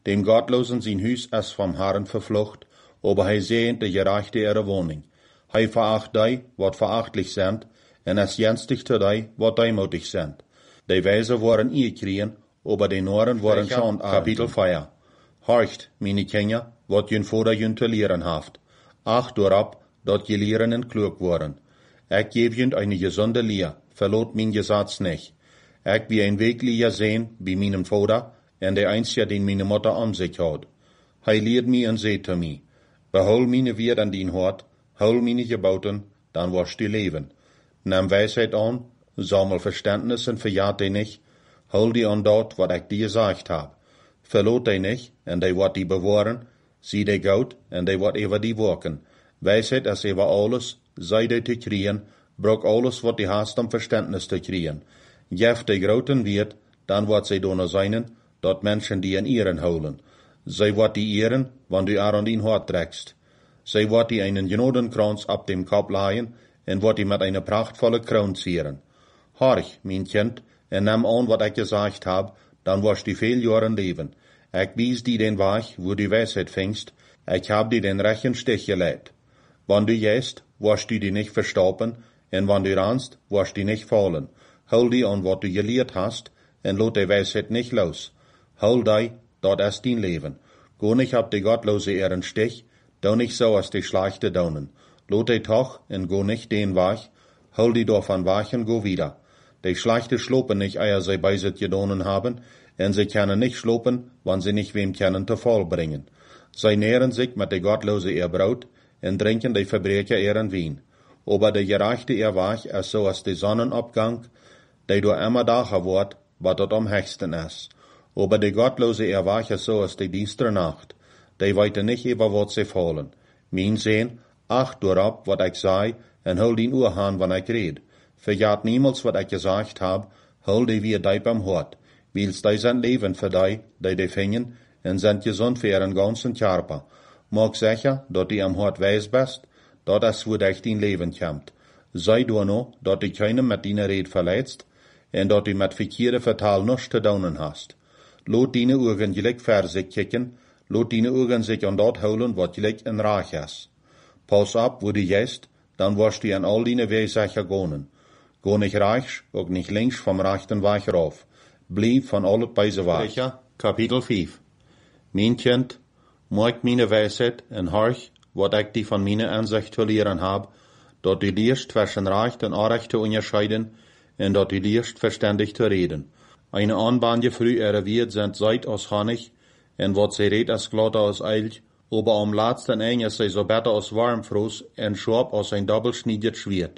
dem Gottlosen sein Hus ist vom Herrn verflucht, aber hij sehnt de Gerechte ihre Wohnung. Hij veracht die, wat verachtlich sind, en es jenstigt die, wat demutig sind. Die Weise waren kriegen, aber die Noren waren schon Kapitel 4. Horcht, meine Kinder, wat jün Vater jün te leren haft. Acht dorab, dat je lerenen klug waren. Ich geb jün eine gesunde Lehr, verlot mein Gesetz nicht. Ich wie ein Weglicher sehen, wie meinem Vater, en der einzige, den meine Mutter an sich hat. Hij lehrt mich und seht zu mir, behol meine Wert an dein Hort, hol meine Geboten, dann wirst du leben. Nimm Weisheit an, sammel Verständnis und verjagt dich nicht, hol die an dort, wat ich dir gesagt hab. Verlot dich nicht, en die wird die bewahren, sieh dich gut, en die wird über die wirken. Weisheit ist über alles, sei dich zu kriegen, brauch alles, wat die hast, um Verständnis zu kriegen. Jef die groten wird, dann wird sie donner seinen, dort Menschen die in ihren holen. Sie wird die ehren, wann du an dein Hort trägst. Sie wird die einen Genodenkranz ab dem Kopf leihen, en wird die mit einer prachtvollen Krone zieren. Horch, mein Kind, en nimm an, wat ich gesagt hab, dann wirst du viel Jahren leben. Ich wies dir den Weg, wo du Weisheit fängst, ich hab dir den rechten Stich gelegt. Wann du gehst, wirst du die nicht verstoppen, en wann du rannst, wirst du nicht fallen. Hol die an, wat du gelehrt hast, en lot die Weisheit nicht los. Hol die, dort ist dein Leben. Go nicht ab die gottlose ihren Stich, do nicht so als die schlechte Daunen. Lot die toch, en go nicht den Weg, hol die doch van Wachen, go wieder. Die schlechte schlopen nicht, eier sie bei sich gedonen haben, en sie können nicht schlopen, wann sie nicht wem können zu Fall bringen. Sie nähren sich mit der gottlose ihr Brot, en trinken die Verbrecher ihren Wein. Aber der gerechte ihr Weg ist so als der Sonnenabgang, der du immer dacher wird, wat dort am höchsten ist. Aber der gottlose ihr Weg ist so als die dienstere Nacht, die weite nicht über wat sie fallen. Mein Sehn, acht durab, wat ich sei, en hol den Uhr an, wann ich red. Verjagt niemals, wat ich gesagt hab, hol die wie deib am Hort. Wils die sind Leben für die fingen, en sind gesund für ihren ganzen Körper. Mag sicher, dat die am Hort weiß bist, dat es wo dich dein Leben kommt. Sei du no, dat die keinem mit deiner Red verletzt, en dat die mit verkehrte Vertal nichts zu daunen hast. Lot deine Augen gleich für sich kicken, lot deine Augen sich an dort holen, wat gleich in Reich ist. Pass ab, wo du gehst, dann wirst du an all deine Wege sicher gehen. Go nicht rechts, auch nicht links vom rechten Weg rauf. Blieb von allen beise Weg. Kapitel 5. Mein Kind, mag meine Weisheit en horch, wat ich die von meiner Ansicht zu lehren hab, dort du lierst zwischen Recht und Unrecht zu unterscheiden, en dort du lierst verständig zu reden. Eine Anbanje früh wird sind Seid aus Honig, en wat sie red as glatter aus Eilch, aber am letzten Ende ist sie so better aus Warmfrost en schwab aus ein doppelschneidet Schwert.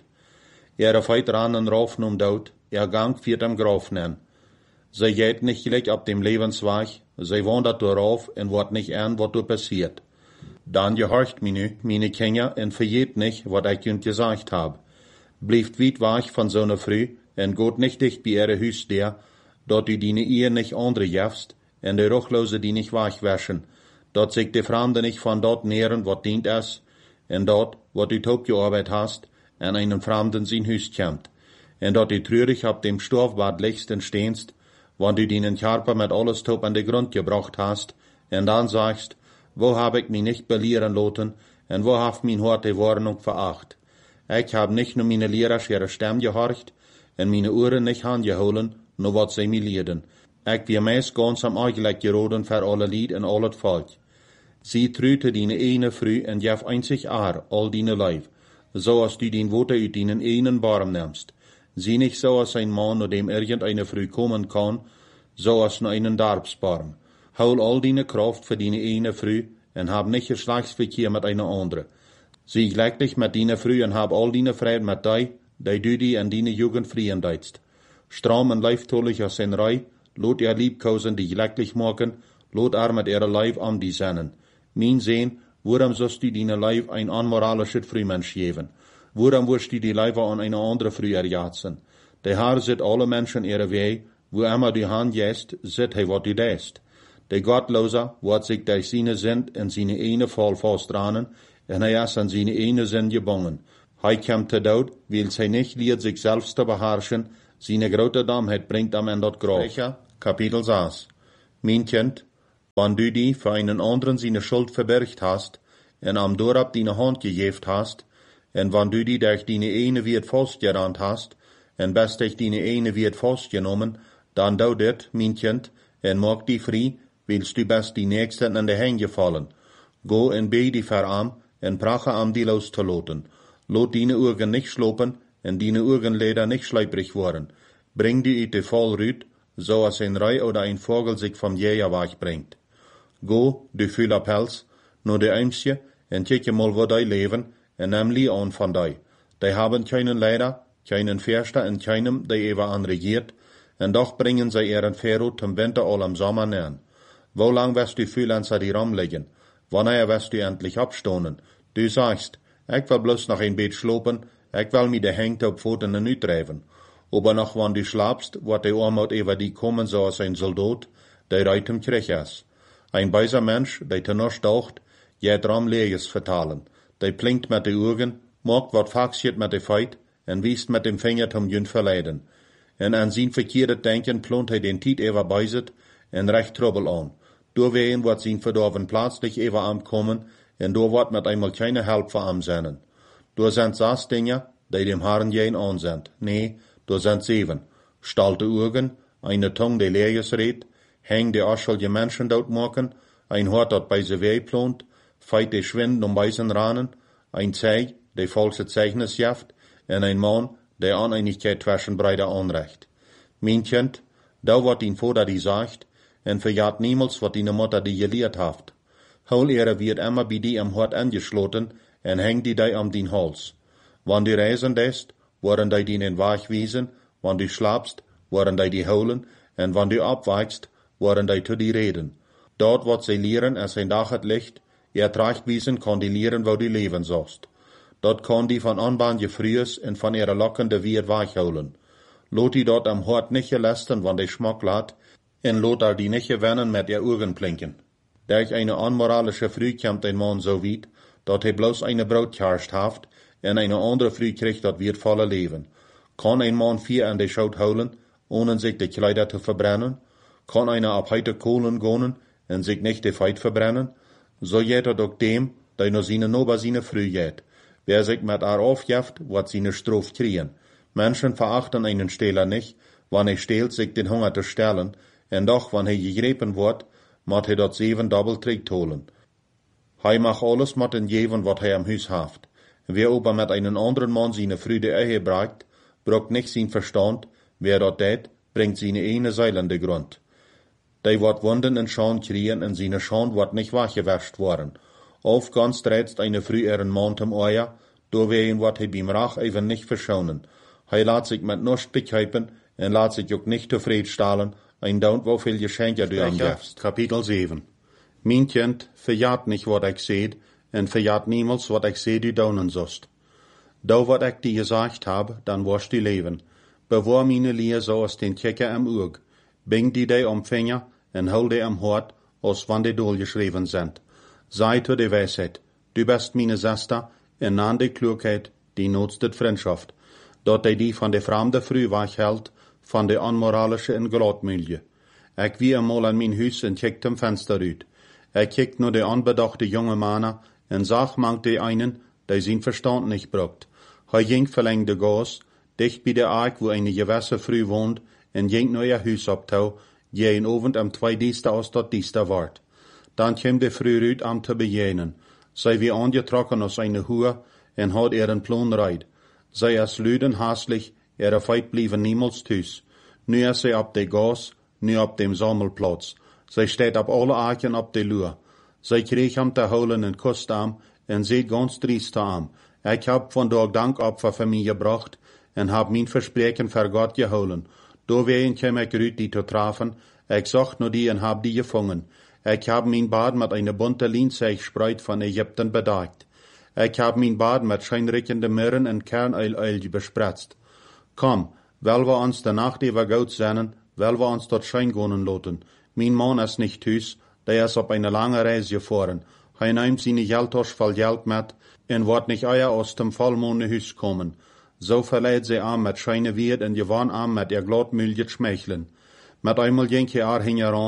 Feit ran und raufen Daut, Gang viert am Graf nen. Sie geht nicht gleich ab dem Lebensweg, sie wandert darauf und wird nicht an, was da passiert. Dann gehorcht meine Kinder, und verjeht nicht, was ich ihnen gesagt hab. Blieft weit weg von so einer Früh, und geht nicht dicht bei ihre Hüs der, dort du deine Ehe nicht andere jefst, und die Ruchlose die nicht wegwaschen, dort sich die Fremde nicht von dort nähren, was dient es, und dort, wo du taub gearbeitet hast, an einen Fremden sein Hüs kommt, und dort du trürig ab dem Stoffbad liegst und stehst, wann du deinen Körper mit alles taub an den Grund gebracht hast, und dann sagst, wo hab ich mich nicht belehren lassen, und wo haft mein Hort die Warnung veracht. Ich hab nicht nur meine Lehrer ihre Stimme gehorcht, und meine Ohren nicht angeholen, nur wat sie mir lehrten. Ich wir meist ganz am Eichleck geraten für alle Lied und all het Volk. Sie trüte deine eine Früh und jef einzig all deine Leib, so als du den Worte uit deinen einen Barm nimmst. Sie nicht so als ein Mann, nur dem irgendeine Früh kommen kann, so als nur einen Darbsbarm. Hol all deine Kraft für deine eine Früh und hab nicht Geschlechtsverkehr mit einer andere. Sie gleich dich mit deiner Früh und hab all deine Freude mit dir, die du die an deine Jugend frieren deitst. Stram und leiftolig aus sein Rei, lot ihr Liebkosen, die glücklich machen, lot mit ihrer Leib an die sennen. Mein Sehn, warum sollst du deine Leib ein unmoralisches Frühmensch geben? Warum wirst du die Leiber an eine andere Früh erjatzen? Der Herr sieht alle Menschen ihre Wege, wo immer die Hand jest, sieht er, wat du lässt. Der Gottloser wird sich durch seine Sünd in seine eine Fall festdrahnen, und er ist an seine eine Sinn gebunden. Er kommt zu Tod, weil er nicht lehrt, sich selbst zu beherrschen, seine große Dummheit bringt ihm in das Grab. Kapitel 6. Mein Kind, Wann du die für einen anderen seine Schuld verbergt hast, en am Dorab deine Hand gegeft hast, en wann du die durch deine eine wird festgerannt hast, en best durch deine eine wird festgenommen, dann dau dit, mein Kind, en mag die frei, willst du best die Nächsten an de Hänge fallen. Go en bey die verarm, en prache am die los te loten. Lot deine Augen nicht slopen, en deine Augenlider nicht schleiprig worden. Bring die uit de Voll rüt, so als ein Rei oder ein Vogel sich vom Jäger wegbringt. Go, du fühler Pels, nur de Eimsje, en kijk mal wo die leven, en neem lie aan van die. Die haben keinen Leider, keinen Förster en keinem, die ever anregiert, en doch bringen sie ihren Verrot zum Winter all am Sommer nähen. Wo lang wirst du fühlen, sie die Ram liegen? Wanneer wirst du endlich abstonen? Du sagst, ich will bloß noch ein Bett schlopen, ich will mir de Hengte op Pfoten en uitdrijven. Aber noch wann du schlapst, wird de Armut über die kommen, so als ein Soldat, der reit im Krieg ist. Ein weiser Mensch, der tenor staucht, geht Ram Leges vertalen. Der blinkt mit de Augen, macht wat faxiert mit de Feit, en wiest mit dem Finger zum Jünd verleiden. En an sein verkehrtes Denken plont den Tiet ever beiset, en recht Trouble an. Doorwegen wird sein Verdorven plötzlich ever ankommen, en do wird mit einmal keine Help für am sein. Do sind 6 Dinge, die dem Herrn jen an sind. Nee, do sind 7. Stalte Augen, eine Tongue, die Leeres redt, häng die aschelge Menschen dort machen, ein Hort dort bei se weh plont, feit die Schwind beisen ranen, ein Zeig, der falsche Zeichnis jaft, en ein Mann, der Uneinigkeit zwischen Brüder anrecht. Mein Kind, da wird ihn Vater die sagt, en verjagt niemals, wat deine Mutter die gelehrt haft. Hol ihre wird immer bei die am Hort angeschloten, en häng die die am den Hals. Wann die reisen dest, worden die den Weg wiesen, wann du schlapst, worden die holen, en wann du abweichst, worden die zu die reden. Dort wird sie lehren, als ein Dach het Licht, tracht wiesen, kann die lehren, wo du leben sollst. Dort kann die von Anbahn je frühes en van ihre lockende Wierd weichholen. Lot die dort am Hort nicht gelästern, wann die Schmack lat, en lot er die nicht gewennen mit ihr Augen blinken. Durch eine unmoralische Früh kommt ein Mann so weit, dat bloß eine Braut geharscht haft, en eine andere Früh kriegt dat wird volle Leben. Kann ein Mann 4 an die Schaut holen, ohne sich die Kleider zu verbrennen? Kann einer ab heute Kohlen gehen, en sich nicht die Feit verbrennen? So geht doch dem, der nur seine Nober seine Früh geht. Wer sich mit haar aufjaft, wird seine Strof kriegen. Menschen verachten einen Stehler nicht, wann er stehlt, sich den Hunger zu stellen, en doch, wann er gegriffen wird, moet hij dat 7 Doppeltrick holen. Hij mag alles met den geven wat hij am Huis haft. Wer aber mit einem anderen Mann seine Früde Ehe bragt, braucht nicht sein Verstand, wer dat deed, bringt seine eine Seil in den Grund. Die wird Wunden in Schand kriegen, en seine Schand wird nicht weggewaschen worden. Auf ganz dreht eine Früh ihren Mann zum Eier, doorwegen wird hij beim Rach even nicht verschonen. Hij laat sich mit nichts bekijpen, en laat sich ook nicht zufrieden stellen, ein Daunt, wo viel Geschenke du ihm gibst. Kapitel 7. Mein Kind, verjaat nicht, wat ich seht, en verjaat niemals, wat ich seh, du daunen sost. Da, wat ich dir gesagt hab, dann wirst du leben. Bewahr meine Leer so als den Kicker am Aug. Bing die dir am Finger, en hol die am Hort, als wann die durchgeschrieben sind. Sei zu der Weisheit, du bist meine Schwester, en an die Klugheit, die nutztet Freundschaft. Dort die von der Fremde früh weghält, von der unmoralische en Gladmühle. Ich wie einmal an mein Haus en kickt am Fenster uit. Kickt nur der unbedachte junge Männer en sag mangt die einen, der sein Verstand nicht braucht. Ging verlängert de Gas, dicht bei der Ark, wo eine gewisse Früh wohnt, en ging nur ihr Haus abtau, je in Abend am 2 Dienste aus dort Dienste wart. Dann käm de Früh uit am te bejenen. Sei wie angetrokken aus eine Hure en hat ihren Plan reit. Sei es lüden haslich, ihre Feit blieben niemals thuis. Nu is sie ab de Gas, nu op dem Sammelplatz. Zij steht op alle Aken op de Luhr. Zij kreeg hem te holen en kust am, en zei ganz triest am. Ik heb vandaag Dankopfer voor mij gebracht, en heb mijn verspreken voor God geholen. Doorwegen kwam ik uit die te treffen, ik zocht naar die en heb die gevangen. Ik heb mijn bad met een bunte Lienzeigspruit van Egypten bedekt. Ik heb mijn bad met schijnriekende Mirren en Kernuil bespritzt. Kom, wel we ons de nacht even goed zijn, wel we ons tot schijn gaan laten. Mijn man is niet thuis, der is op een lange reis gefahren. Hij neemt zijn geldtas vol geld met, en wordt niet eier aus dem vollmonde huis komen. So verleiht sie aan met schijne Wierd en gewoon aan met ihr Gladmühle schmeicheln. Met einmal ging hij haar hingeran,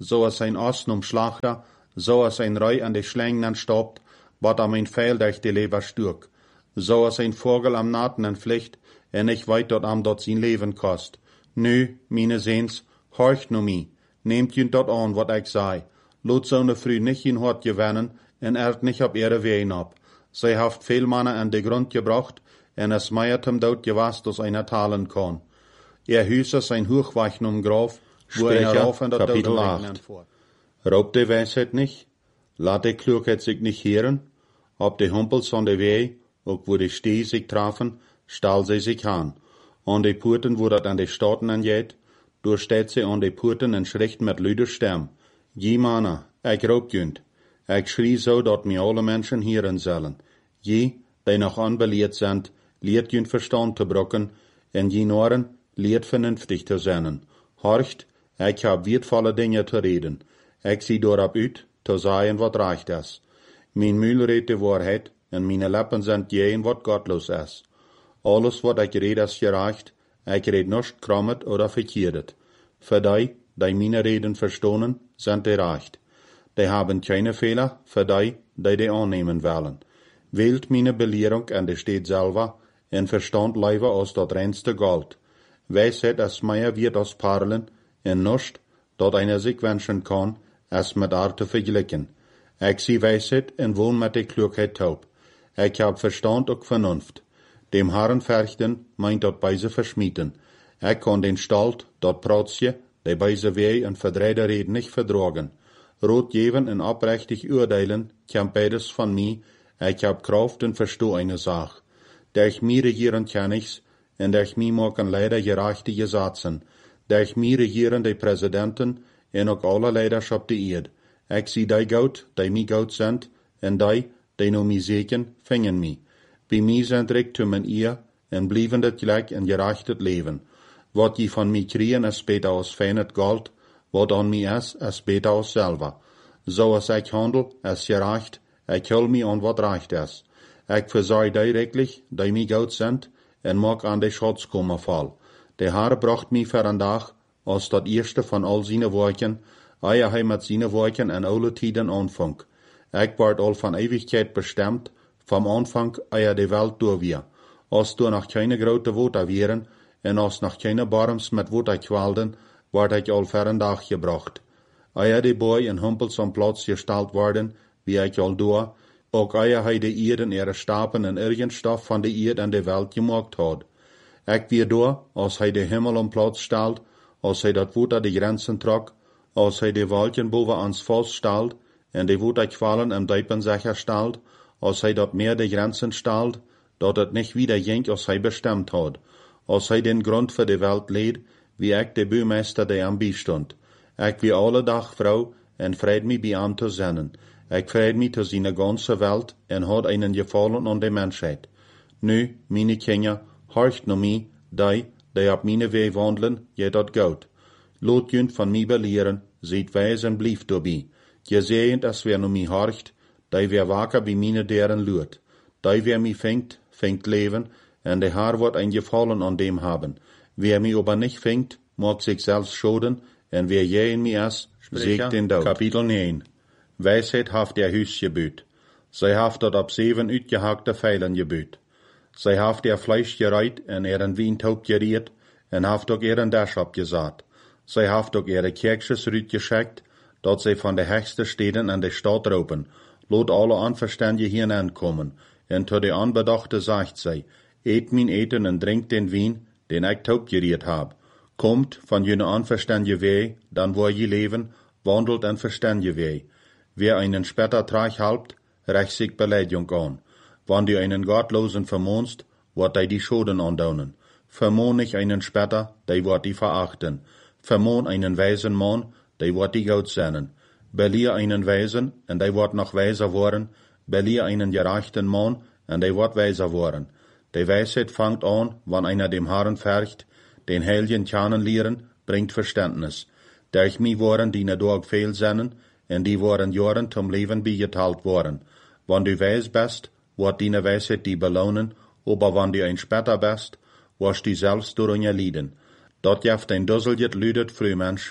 so als ein Osten umschlachter, so als ein Reu an de Schlängen stoppt, wat am ein Pfeil durch de Leber stürk, so als ein Vogel am Naten entflicht, en ich weit dort am dort sein Leben kost. Nu, meine Seens, horcht nu mi, nehmt jün dort an, wat ich sei, lot so ne Früh nicht in Hort gewennen, en nicht op ihre Wehen ab. Sie haft viel Manne an de Grund gebracht, en es meiert hem dort gewast, dass einer talen kann. Er hüse sein Hochweichnum Graf, wo er rauf an der Kapitel 8. Raubt de Weisheit nicht, laat de Klugheit sich nicht hören, ob de Humpels an de Weh, ook wo de Stee sich trafen, stahl sie sich an. An de Purten, wo dat an de Staaten angeht, durchsteht sie an de Purten en schricht mit lüder Stem. Je Manna, ich raubt jünd. Ich schrie so, dat mir alle Menschen hören sollen. Je, die noch anbeliert sind, lehrt jünd Verstand zu brocken, en je Noren, lehrt vernünftig zu sein. Horcht, ich hab wertvolle Dinge zu reden. Ich sieh dorab uit, zu sagen, wat reicht es. Mein Mühl redt die Wahrheit, en meine Lippen sind jeden, wat gottlos ist. Alles, wat ich red, ist gereicht, ich red nicht krammet oder verkehrt. Für die meine Reden verstohnen, sind die reicht. Die haben keine Fehler, für die annehmen wollen. Wählt meine Belehrung an der steht selber, en Verstand leiver aus dat reinste Gold. Weisheit es mehr wird aus Parlen, en nicht, dat einer sich wünschen kann, es mit Arte verglichen. Ich sie Weisheit en wohn mit der Klugheit taub. Ich hab Verstand und Vernunft. Dem Herren färchten, meint dat beise verschmieden. Ich kann den Stalt, dat Pratsje, die beise weh en verdreide Reden nicht verdragen. Rot geben en oprechtig urteilen, kam beides von mir, ich hab Kraft en versteh eine Sach. Der ich mir regieren kann ich's, en der ich mir machen leider gerechte Gesetzen. Der ich mir regieren die Präsidenten, en auch alle Leiderschaft die Erd. Ich sieh die Gaut, die mi Gaut sind, en die no mi segen, fingen mi. Bei mi sind Reichtum ihr, en blieben det gleich en gerechtet Leben. Wat je von mi kriegen, es beter aus feines Gold, wat an mi es beter aus selber. So als ich handel, es gerecht, ich hol mi an wat reicht es. Ich versorg directlich, die mi Gaut sind, en mag an de Schatz kommen fall. Der Herr bracht mi für ein Tag, als dat erste von all seine Worten, hij mit seine Worten en alle Tiden anfang. Ich ward all von Ewigkeit bestimmt, vom Anfang de Welt durch wir. Als du noch keine grote Worte wären, en als noch keine Barms mit Worte qualden, ward ich all für ein Tag gebracht. Die Boy en Humpels am Platz gestellt worden, wie ich all doe, ook hij de Erde ihre Stapen en Irgendstoff von der Erde en de Welt gemacht hat. Ich wie doe, als hij de Himmel am Platz stellt, als hij dat Wutter die Grenzen trok, als hij de Wolken boven ans Volk stellt, en de Wutterqualen am Deipen sicher stellt, als hij dat Meer de Grenzen stellt, dat het nicht wieder jenk, als hij bestimmt hat, als hij den Grund für de Welt lädt, wie ich de Bürgermeister der am Bistund. Ich wie alle Dag Frau, en freut mich bei ihm zu sein. Ich freut mich zu seiner ganzen Welt, en hat einen Gefallen an der Menschheit. Nu, meine Kinder, horcht no mi, die op meine Weh wandeln, je dat goud. Lot jünd von mi belehren, seht weis en blief dabei. Je sehend, as wer no mi horcht, die wer waker bei meine deren lurt. Die wer mi fängt leben, en de Haar wird ein Gefallen an dem haben. Wer mi aber nicht fängt, mag sich selbst schoden, en wer je in mi is, seegt den Tod. Kapitel 9. Weisheit haft der Hüs gebüt. Zij haft dat op 7 uitgehakte Pfeilen gebüt. Zij haft ihr Fleisch gereit en ihren Wientaub geriert en haft ook ihren Dasch abgesaat. Zij haft ook ihre Kirchjes uitgeschickt, dat zij van de höchste Städten an de Stadt roepen, lot alle Anverständige hineinkommen, en tot de Anbedachte sagt zij, eet mijn eten en drinkt den Wien, den ich taub geriert hab. Kommt von jene Anverständige weh, dann wo je leven, wandelt en verständige weh. Wer einen später Treich halbt, rächt sich Beleidigung an. Wann du einen Gottlosen vermohnst, wird die Schoden andaunen. Vermohn nicht einen später, die wird die verachten. Vermohn einen weisen Mann, die wird die Gott sennen. Belier einen Weisen, en die wird noch weiser worden. Belier einen gerechten Mann, en die wird weiser worden. Die Weisheit fangt an, wann einer dem Herrn fercht, den Heiligen kennenlernen, bringt Verständnis. Durch mich waren die ne Tag viel sennen, en die waren Jahren zum Leben beigeteilt worden. Wann du weis bist, wird deine Weisheit die belohnen, aber wann du ein später bist, wirst du selbst durch ihr Lieden. Dort jaft ein dusseljet lüdet Frühmensch,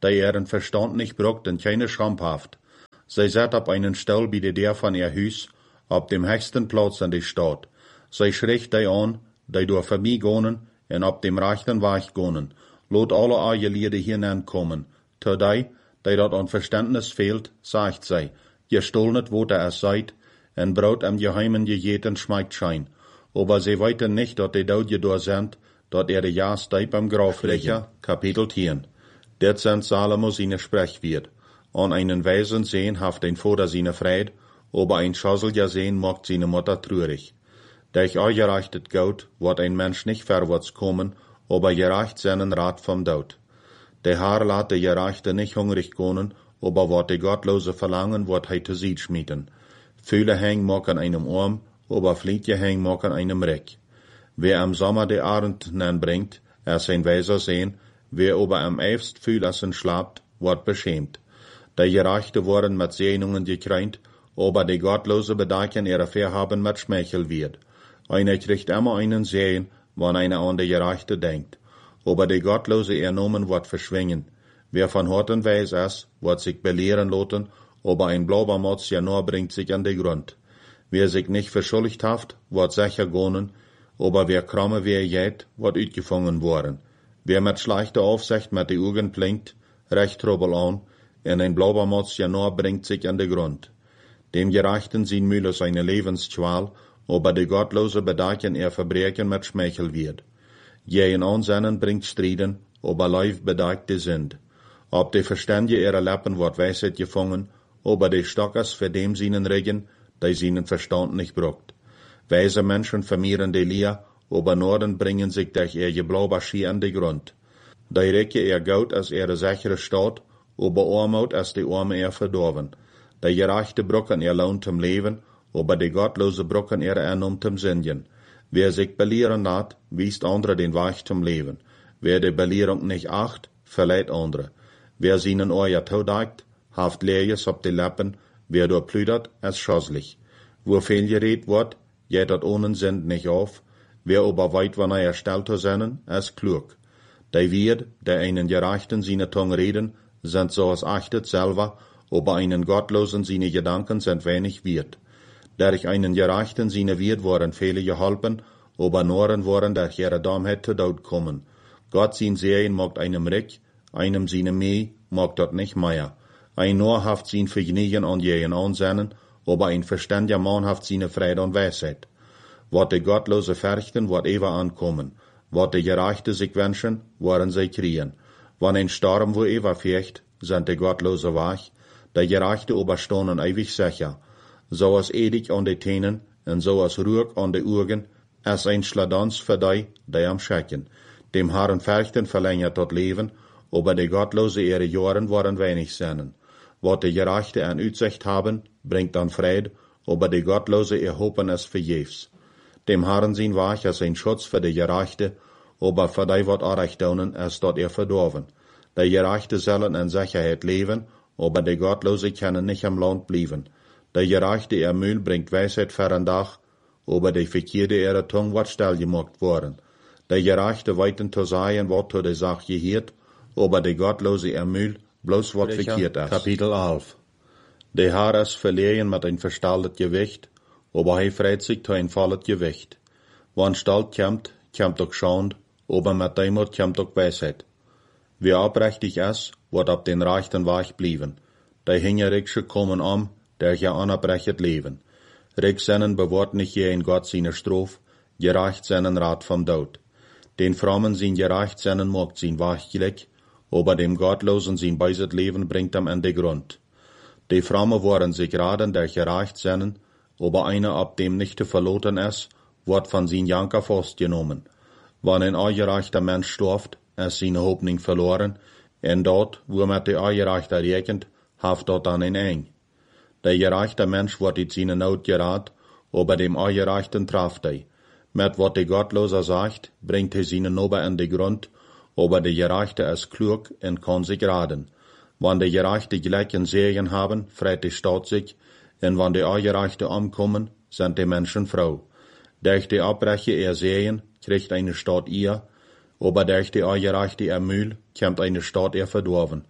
der ihren Verstand nicht brucht und keine Schamphaft. Sie sat op einen Stuhl bei der Deur von ihr Hus, op dem höchsten Platz in der Stadt. Sie schricht die an, die durch vorbeigehen und op dem rechten Weg gehen. Lot alle eure Lieder hineinkommen. Zu die dort an Verständnis fehlt, sagt sie, je stol nicht, wo es seid, en Brot am Geheimen gejeten schmeckt schein. Aber sie weiten nicht, dass die dort gedor sind, dort ihre Jahrsteib am Graf liegen. Kapitel 10. Det sind Salomo seine Sprechwort. An einen Weisen sehen haft ein Vater seine Freude, aber ein Schosselja sehen macht seine Mutter traurig. Durch euch gerechtet Gott, wird ein Mensch nicht vorwärts kommen, aber gerecht seinen Rat vom Tod. Der Herr lässt der Gerechte nicht hungrig gehen, aber wird der Gottlose verlangen, wird er zu sich schmieden. Viele hängen mag an einem Arm, aber flietje hängen mag an einem Reck. Wer am Sommer der Abend bringt, ein Weiser sehen, wer aber am Eifst fühl schlapt, wird beschämt. Die Gerechte worden mit Sehnungen gekränkt, aber die Gottlose bedecken ihre Verhaben mit Schmeichel wird. Einer kriegt immer einen Sehen, wann einer an die Gerechte denkt. Aber die Gottlose Nomen wird verschwingen. Wer von Horten weiß es, wird sich belehren lassen, aber ein Blaubermotz ja nur bringt sich an den Grund. Wer sich nicht verschuldigt haft, wird sicher gehen, aber wer kramme wer jet, wird uitgefangen worden. Wer mit schlechter Aufsicht mit die Augen blinkt, recht Trouble an, und ein Blaubermotz ja nur bringt sich an den Grund. Dem Gerechten sind Mühle seine Lebensqual, aber die Gottlose bedecken ihr Verbrechen mit Schmeichel wird. Jeden Ansinnen bringt Striden, aber Leif bedeckte sind. Ob die Verständige ihrer Lippen wird Weisheit gefangen, aber die Stockers für dem seinen Regen, die seinen Verstand nicht brucht. Weise Menschen vermehren die Lehr, aber Norden bringen sich durch ihr Geblauberschi an den Grund. Die Recke ihr Gold als ihre sichere Stadt, aber Armut als die Arme ihr verdorben. Die Gerechte brucken ihr Lohn zum Leben, aber die Gottlose brucken ihre Ernum zum Sinnen. Wer sich belehren lässt, wiest andere den Weg zum Leben. Wer die Belehrung nicht acht, verleiht andere. Wer seinen Ohr todagt, haft Leerjes op die Lippen, wer dort plüdert, es schosslich. Wo viel geredet wird, geht dat ohne Sinn nicht auf, wer aber weit wann er stellt zu sein, es klug. Die wird, der einen Gerechten seine Tongue reden, sind so als achtet selber, aber einen Gottlosen seine Gedanken sind wenig wert. Durch einen Gerechten seine Wirt waren viele geholpen, aber Noren waren durch ihre Dummheit zu Tod kommen. Gott sein Sehen mag einem Rick, einem seine Meh, mag dort nicht mehr. Ein Noor haft sein Vergnügen an jeden Ansinnen, aber ein verständiger Mann haft seine Freude und Weisheit. Wat die Gottlose fürchten, wird ewig ankommen. Wat die Gerechte sich wünschen, werden sie kriegen. Wann ein Sturm wo ewig fürcht, sind die Gottlose wach, die Gerechte oberstonen ewig sicher. So als Edig an die Tänen, und so als Ruhr an die Augen, als ein Schladans für die am Schrecken. Dem Herrn fürchten verlängert das Leben, aber die Gottlose ihre Jahren waren wenig seinen. Wat die Gerechte an Utsicht haben, bringt dann Fried, aber die Gottlose ihr Hopen es verjefs. Dem Herrn sein Wach als ein Schutz für die Gerechte, aber für die wat Arrecht daunen, als dort ihr verdorben. Die Gerechte sollen in Sicherheit leben, aber die Gottlose können nicht am Land bleiben. Die Gerechte ihr Mühl bringt Weisheit für ein Dach, aber die Verkehrte ihre Tongue wird stillgemacht worden. Die Gerechte weiten zu sagen, wat zu der Sache gehört, aber die Gottlose ihr Mühl bloß wat verkehrt ist. Kapitel 11. Der Herr ist verlegen mit ein verstalltes Gewicht, aber er freut sich zu ein volles Gewicht. Wann Stalt kommt, kommt auch Schand, aber mit Demut kommt auch Weisheit. Wer abrechtig ist, wird auf den rechten Weg bleiben. Die Hingerigsche kommen der ja anerbrechet leben. Rigsennen bewahrt nicht je in Gott seine Strophe, gerecht seinen Rat vom Tod. Den Frommen sein gerecht seinen mag sein Wachglück, aber dem Gottlosen sein beiset Leben bringt am Ende Grund. Die Frommen waren sich raden der gerecht seinen, aber einer ab dem nicht zu verloten ist, wird von sein Janker festgenommen. Wann ein ungerechter Mensch stirbt, ist seine Hoffnung verloren, und dort, wo mit der Ungerechte rechnet, haft dort dann ein Eng. Der gerechte Mensch wird in seine Not gerät, aber dem Ungerechten trafft er. Mit wat der Gottlose sagt, bringt er seine Nobe in den Grund, aber der Gerechte ist klug und kann sich raten. Wann der Gerechte gleichen Segen haben, freut die Stadt sich, und wann die Ungerechte umkommen, sind die Menschen froh. Durch die Abbreche ihr Sehen, kriegt eine Stadt ihr, aber durch die Ungerechte ihr Mühl, kommt eine Stadt ihr verdorben.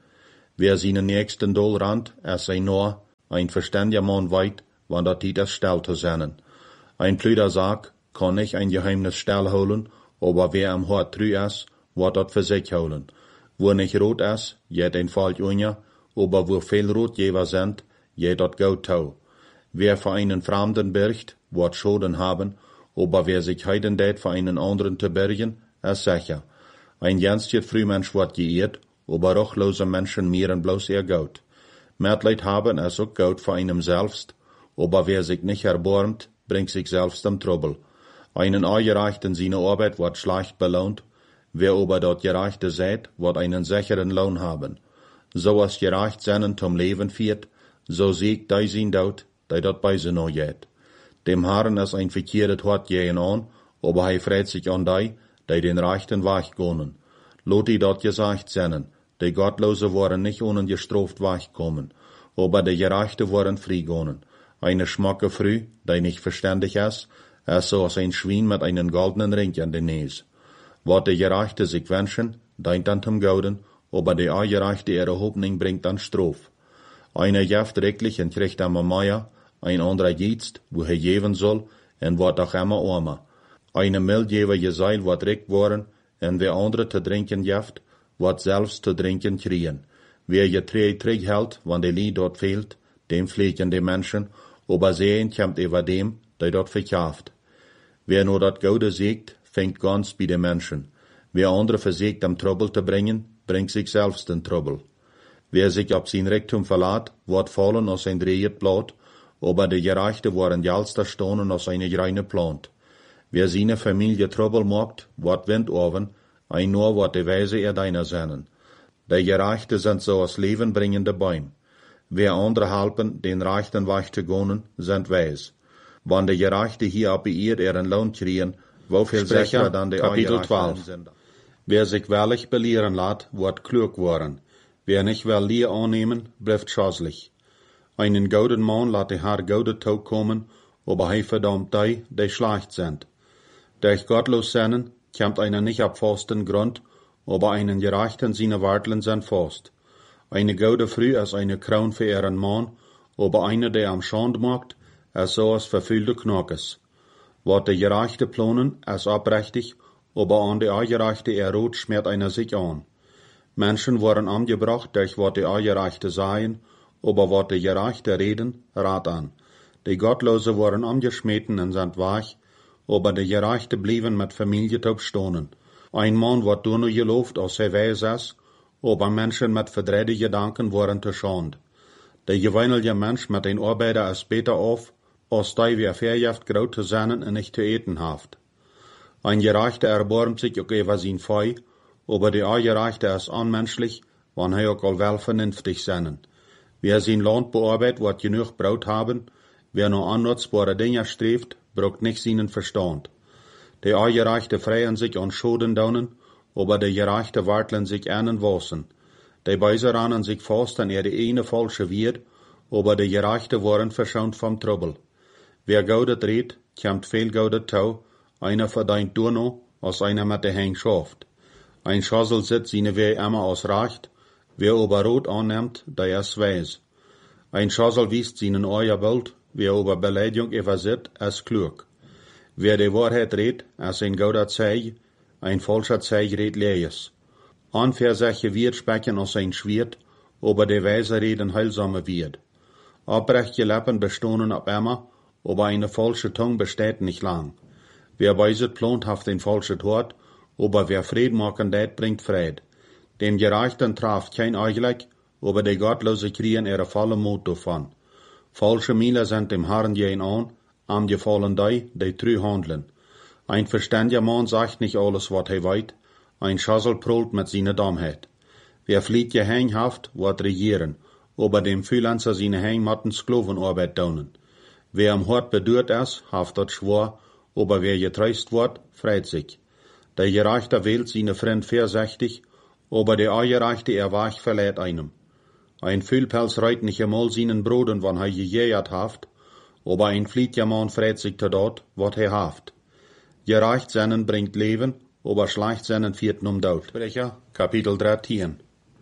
Wer seinen nächsten Doll rannt, als sei nur ein verständiger Mann weit, wann dat die das Stell zu sennen. Ein Plüder sagt, kann nicht ein Geheimnis Stell holen, aber wer am Hort trü ist, wird dat für sich holen. Wo nicht rot ist, jet ein Fall unja, aber wo viel Rotgeber sind, jet dat Gold tau. Wer für einen Fremden birgt, wird Schulden haben, aber wer sich heiden dät für einen anderen zu bergen, ist sicher. Ein jenstiger Frühmensch wird geehrt, aber ruchlose Menschen mehren bloß ihr Gold. Mitleid haben ist auch Gold für einem selbst, aber wer sich nicht erbarmt, bringt sich selbst im Trouble. Einen Angereichten seine Arbeit wird schlecht belohnt, wer aber dort Gerechte seht, wird einen sicheren Lohn haben. So als gerecht seinen zum Leben führt, so siegt dei sein Tod, dei dort bei sie noch jet. Dem Herrn ist ein verkehrtes Hort gehen an, aber hei freut sich an dei den Rechten weichgonen. Lot die dort gesagt sennen, die Gottlose waren nicht ohne gestraft weichkommen, aber die Gerechte waren freigonen. Eine schmacke Früh, die nicht verständig ist so als ein Schwein mit einem goldenen Ring an den Näs. Wat die Gerechte sich wünschen, deint an zum Gouden, aber die Ungerechte ihre Hoffnung bringt an Strof. Einer jaft recklich und kriegt einmal Meier, ein anderer jetzt, wo er geben soll, und wird auch immer armer. Eine Mildgeber Geseil wird recht worden, und wer andere zu trinken jaft, wird selbst zu trinken kriegen. Wer je Träg hält, wann die Lied dort fehlt, dem pflegen die Menschen, aber sehen kommt über dem, der dort verkauft. Wer nur dat Gode siegt, fängt ganz bei den Menschen. Wer andere versägt, am Trouble zu bringen, bringt sich selbst in Trouble. Wer sich auf sein Rektum verlässt, wird fallen aus sein drehet Blatt, aber die Gerechte waren jalster Stonen aus eine reine Plant. Wer seine Familie Trouble macht, wird Wind oven, ein nur wird die Weise deiner sein. Die Gerechte sind so als lebenbringende Bäume. Wer andere helfen, den Reichten weich zu gehen, sind weis. Wann die Gerechte hier ab ihr ihren Lohn kriegen, wofür sicher dann die Kapitel 12. Wer sich wahrlich belehren lässt, wird klug worden. Wer nicht will Lehr annehmen, bleibt schaslich. Einen gouden Mann lässt der Herr gode Tag kommen, aber er verdammt die schlecht sind. Durch gottlos seinen, kommt einer nicht ab fasten Grund, aber einen Gerechten seine Warteln sind fast. Eine gode Früh ist eine Kraun für ihren Mann, aber einer, der am Schand macht, ist so als verfüllte Knockes. Wat die Gerechte planen, ist abrechtig, aber an die Ungerechte rot schmiert einer sich an. Menschen waren angebracht, durch wat die Ungerechte seien, aber wat die Gerechte reden, rat an. Die Gottlose waren angeschmeten und sind weich, aber die Gerechte blieben mit Familie taub stonen. Ein Mann wird nur gelobt, als er weis ist, aber Menschen mit verdrehte Gedanken waren zu schand. Der gewöhnliche Mensch mit den Arbeiter ist besser auf, als die wie verjaft graut zu sein und nicht zu eten haft. Ein Gerechter erbarmt sich auch über sein Fei, aber der Ungerechte ist unmenschlich, wann er auch all vernünftig sein. Wer sein Land bearbeitet, wird genug Brot haben, wer nur annutzbare Dinge strebt, braucht nicht seinen Verstand. Die Ungerechte freien sich an Schoden daunen, aber die Gerechte warteln sich einen Wassen. Die Beiser rannen sich fast an ihre eine falsche wird, aber die Gerechte waren verschont vom Trouble. Wer Gaudet redt, kommt viel Gaudet tau, einer verdient nur noch, als einer mit der Heng schafft. Ein Schassel sitzt seine Weh immer aus Recht, wer aber Rot annimmt, der ist weis. Ein Schassel wiest seinen Eier Bild, wer aber Beleidigung übersieht, ist klug. Wer die Wahrheit redt, ist ein Gauder Zeig, ein falscher Zeig redt Lees. Anversache wird sprechen aus ein Schwert, aber die Weise reden heilsame wird. Abrechte Lippen bestohnen ab immer, aber eine falsche Tongue besteht nicht lang. Wer weiset plant, haft ein falsches Wort, aber wer Fried machen det, bringt Fried. Dem Gerechten traft kein Eichleck, aber die Gottlose kriegen ihre volle Mut davon. Falsche Miele sind dem Herrn gehen an, am gefallen die trü handeln. Ein verständiger Mann sagt nicht alles, was er weit, ein Schassel prollt mit seiner Dummheit. Wer flieht gehänghaft, wird regieren, aber dem Freelancer seine Hängmatten Sklavenarbeit daunen. Wer am Hort bedürt ist, haft dat schwor, aber wer getreust wird, freit sich. Der Gerechte wählt seine Freund vorsichtig, aber der Ungerechte weich verlädt einem. Ein Fühlpelz reit nicht einmal seinen Broden, wann er gejährt haft, aber ein flietiger Mann freit sich zu dort, wat er haft. Gerecht seinen bringt Leben, aber schlecht seinen führt Tod. Sprecher, Kapitel 13.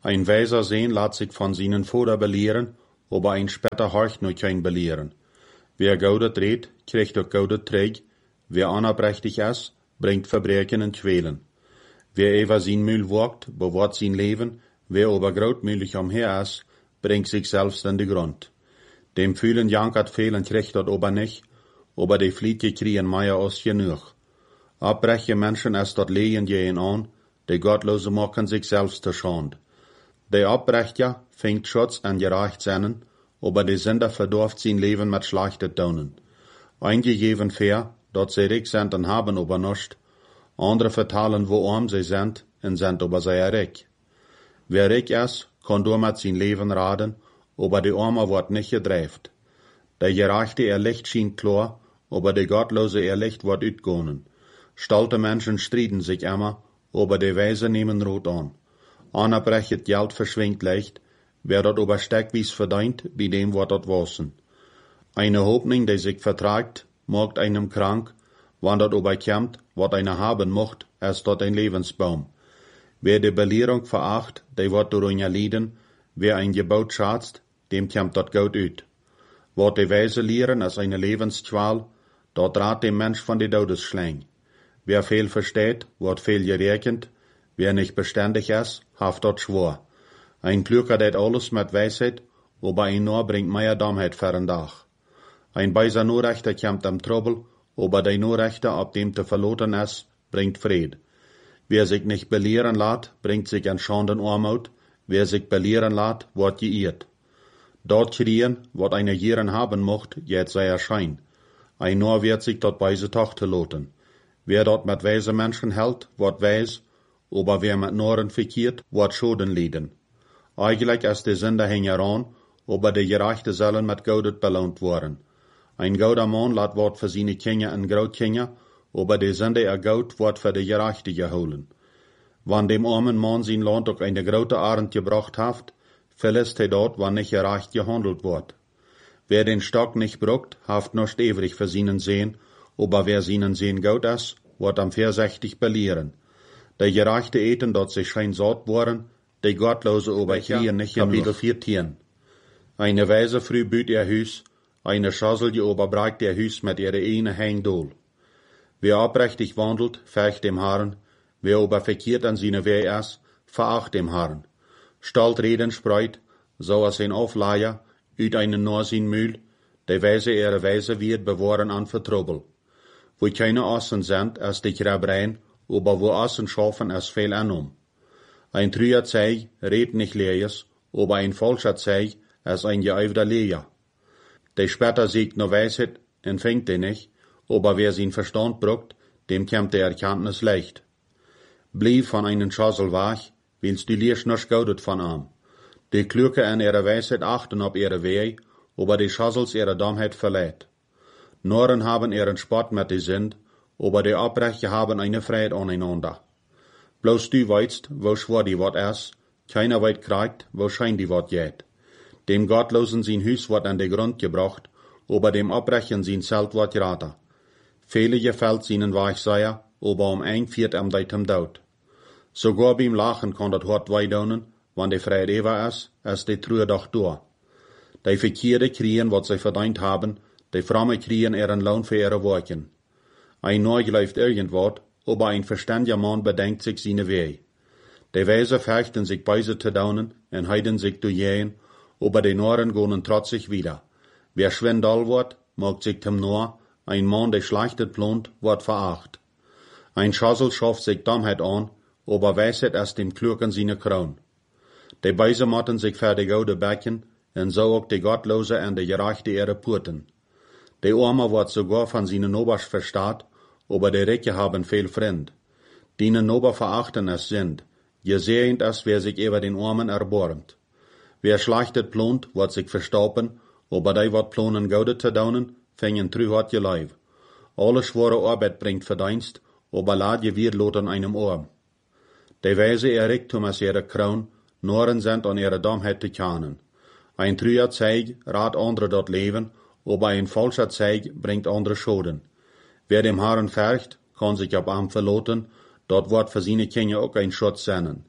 Ein weiser Sehn lässt sich von seinen Vater belehren, aber ein später horcht nur kein belehren. Wer Gaudet redt, kriegt auch Gaudet träg, wer anerprächtig ist, bringt Verbrechen und Quälen. Wer über sein Mühl wagt, bewahrt sein Leben, wer aber großmühlig umher ist, bringt sich selbst in die Grund. Dem fühlen jankert fehlen kriegt dort aber nicht, aber die Fliege kriegen meier aus genug. Abbreche Menschen es dort lehen jehen an, die Gottlose machen sich selbst zur Schand. Der Abbrecher fängt Schutz an gerecht seinen, aber die Sünder verdorft sein Leben mit schlechten Tonen. Einige geben fair, dort sie reich sind und haben aber nicht, andere vertalen, wo arm sie sind, und sind aber sehr reich. Wer reich ist, kann durch mit sein Leben raden, aber die Arme wird nicht gedreift. Der Gerechte ihr Licht schien klar, aber der Gottlose ihr Licht wird utgehen. Stolte Menschen streiten sich immer, aber die Weise nehmen Rot an. Einer brechet Geld verschwingt leicht, wer dort aber steckwies verdient, bei dem wird dort wassen. Eine Hoffnung, die sich vertragt, macht einem krank, wann dort aber kommt, wat einer haben mocht, ist dort ein Lebensbaum. Wer die Belehrung veracht, der wird darunter leiden, wer ein Gebot schatzt, dem kommt dort gut ut. Wat die Weise lehren als eine Lebensqual, dort rat dem Mensch von die Todesschläng. Wer viel versteht, wird viel gerechnet, wer nicht beständig ist, haft dort schwor. Ein Klüger det alles mit Weisheit, aber ein Nur bringt mehr Dummheit für den Tag. Ein beiser Nurrechter kommt am Trouble, aber der Nurrechter, ab dem te verloren ist, bringt Fried. Wer sich nicht belehren lässt, bringt sich an Schanden Armut, wer sich belehren lässt, wird geirrt. Dort kriegen, wat eine Jieren haben mocht, jetzt sei erschein. Ein Nur wird sich dort beise Tochter loten. Wer dort mit weise Menschen hält, wird weis, aber wer mit Noren verkehrt, wird Schoden leiden. Eigentlich ist die Sünder hängeran, aber die Gerechte sollen mit Gaudet belohnt worden. Ein gauder Mann lässt Wort für seine Kinder und Großkinder, aber die Sünder ihr Gaut wird für die Gerechte geholen. Wann dem armen Mann sein Land auch eine große Arend gebracht hat, verlässt er dort, wann nicht gerecht gehandelt wird. Wer den Stock nicht bruckt, haft nicht ewig für seinen Sehen, aber wer seinen Sehen gut ist, wird am Versechtig belehren. Die Gerechte eten dort sich schein satt worden, die Gottlose aber hier nicht genug. Kapitel 14. Eine Weise früh büt ihr Hüs, eine Schassel die oberbreigt ihr Hüs mit ihrer eine Hängdol. Wer abrechtig wandelt, fecht dem Herrn, wer aber verkehrt an seine Weh ist, veracht dem Herrn. Stalt reden spreut, so als ein Aufleier, üt einen nur sein Mühl, die Weise ihre Weise wird bewahren an Vertrouble. Wo keine Assen sind, als die Krabrein, aber wo Assen schaffen, als viel anum. Ein trüer Zeig redt nicht leers, aber ein falscher Zeig, als ein geäufter Leer. Der später siegt nur Weisheit, empfängt den nicht, aber wer sein Verstand bruckt, dem kommt der Erkenntnis leicht. Blieb von einen Schassel wach, willst du liest noch gaudet von am. Die Klüge an ihrer Weisheit achten auf ihre Weh, aber die Schassels ihre Dummheit verleiht. Noren haben ihren Spott mit die Sünd, aber die Abbrecher haben eine Freude aneinander. Bloß du weißt, wo schwor die Wort ist, keiner weit kriegt, wo schein die Wort geht. Dem Gottlosen sein Hüs wird an den Grund gebracht, aber dem Abbrechen sein Zelt wird geraten. Viele gefällt seinen Weichseier, aber ein Viert am deitem Daut. Sogar beim Lachen kann das Hort weidonen, wann die Freude ewer ist, als die Trühe doch durch. Die Verkehrte kriegen, was sie verdient haben, die Fromme kriegen ihren Lohn für ihre Worken. Ein Neug läuft irgendwas, aber ein verständiger Mann bedenkt sich seine Weh. Die Weise fechten sich beise zu daunen und heiden sich zu jähen, aber die Noren gehen trotzig wieder. Wer schwindal wird, mag sich dem Nor, ein Mann, der schlechtet plant, wird veracht. Ein Schassel schafft sich Dummheit an, aber Weisheit ist dem Klugen seine Kron. Die Beise motten sich für die gaude Becken, und so auch die Gottlose und die Gerechte ihre Purten. Die Arme wird sogar von seinen Oberst verstaat, aber die Reiche haben viel Freund. Dienen Ober verachten es sind, gesehend es, wer sich über den Armen erbarmt. Wer schlechtet plant, wird sich verstaupen, aber die wird planen gaude zu daunen, fängen trühart je Leib. Alle schwere Arbeit bringt Verdienst, aber lad je wird lot an einem Arm. Die Weise erregt Thomas ihre Kraun, Noren sind an ihre Dummheit zu kahnen. Ein trüher Zeig rat andere dort leben, aber ein falscher Zeig bringt andere Schoden. Wer dem Herrn fercht, kann sich auf am verloten, dort wird für seine Kinder auch ein Schutz sein.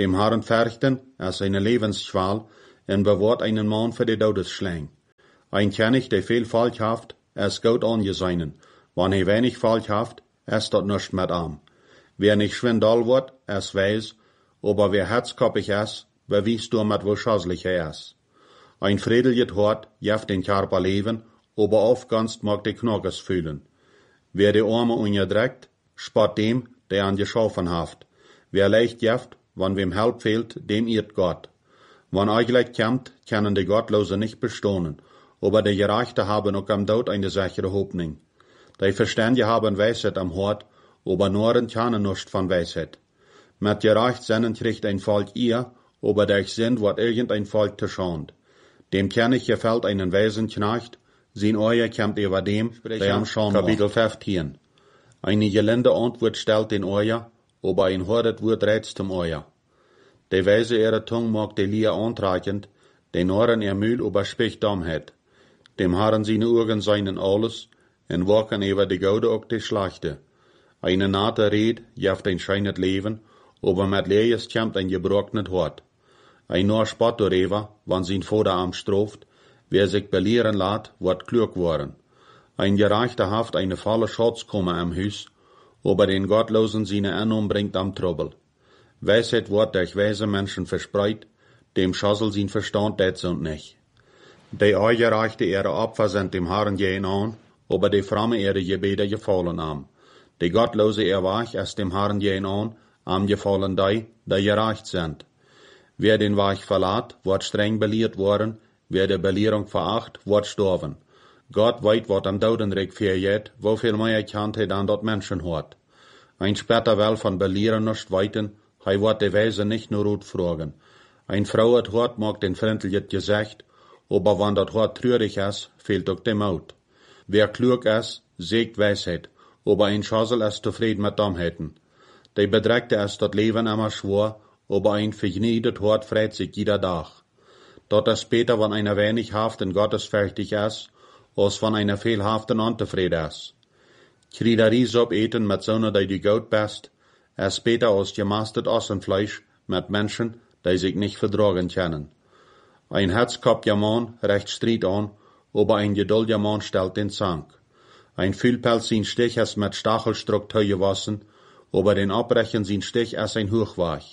dem Herrn fürchten, als eine Lebensschwal, en bewahrt einen Mann für die Todesschläge. Ein König, der viel Falsch haft, es gut angesehen, wann er wenig Falsch haft, es dort nicht mit am. Wer nicht schwindel wird, es weiß, aber wer herzkoppig ist, bewiest du mit wo schädlich er ist. Ein friedliches Hort jeft den Körper leben, aber oft ganz mag die Knockes fühlen. Wer die Arme unterdrückt, spart dem, der an geschaffen haft. Wer leicht jeft, wann wem Help fehlt, dem irrt Gott. Wann eigentlich kämmt, können die Gottlose nicht bestohnen, aber die Gerechte haben auch am Tod eine sichere Hoffnung. Die Verständige haben Weisheit am Hort, aber Noren können nicht von Weisheit. Mit gerecht Sinnen kriegt ein Volk ihr, aber durch Sinn wird irgendein Volk geschont. Dem König gefällt einen weisen Knecht, sein Euer kämmt über dem, der am Schauen Kapitel 15. Eine gelinde Antwort stellt den Euer, aber ein hordet Wort rätst zum Euer. Die Weise ihre Tung mag die Lier antreichend, den Ohren ihr Mühl überspricht Dummheit. Dem Herrn seine Augen seinen alles, en wachen über die Gode auch die Schlechte. Eine nate Red jeft ein scheinet Leben, aber mit Lees kämmt ein gebrochenet Hort. Ein nur Spott darüber, wann sein Vater am stroft, wer sich belehren lässt, wird klug worden. Ein Gerechter haft eine volle Schatz komme am Hus, aber den Gottlosen seine Ernung bringt am Trouble. Weisheit wird durch weise Menschen verspreit, dem Schassel sein Verstand det und nicht. Die Eugerechte ihre Opfer sind dem Herrn gehen an, aber die Fromme ihre Gebete gefallen am. Die Gottlose ihr Weg ist dem Herrn gehen an, am gefallen die gerecht sind. Wer den Weg verlässt, wird streng belehrt worden, wer die Belehrung veracht, wird sterben. Gott weit, wat am Totenreich vergeht, wieviel mehr kennt er dann dort Menschen hat. Ein später will von Belehren nicht weiten, er wird die Weise nicht nur gut fragen. Ein Frau hat hört, mag den freundliches Gesicht, aber wenn das Hort trürig ist, fehlt auch der Mut. Wer klug ist, sägt Weisheit, aber ein Schassel ist zufrieden mit Dummheiten. Der Bedreckte ist das Leben immer schwer, aber ein vergniedet Hort freut sich jeder Tag. Dort ist später, wenn einer wenig Haft in Gottes fertig ist, als wenn einer viel Haft in unzufrieden ist. Kriegerie sob eten mit Sonne, die gut best, ist später als gemastet Ossenfleisch mit Menschen, die sich nicht vertragen können. Ein herzkopfger Mann recht Streit an, aber ein geduldiger Mann stellt den Zank. Ein Fühlpelz sin Stich ist mit Stachelstruck gewassen, aber den Abbrechen sin Stich ist ein Hochweg.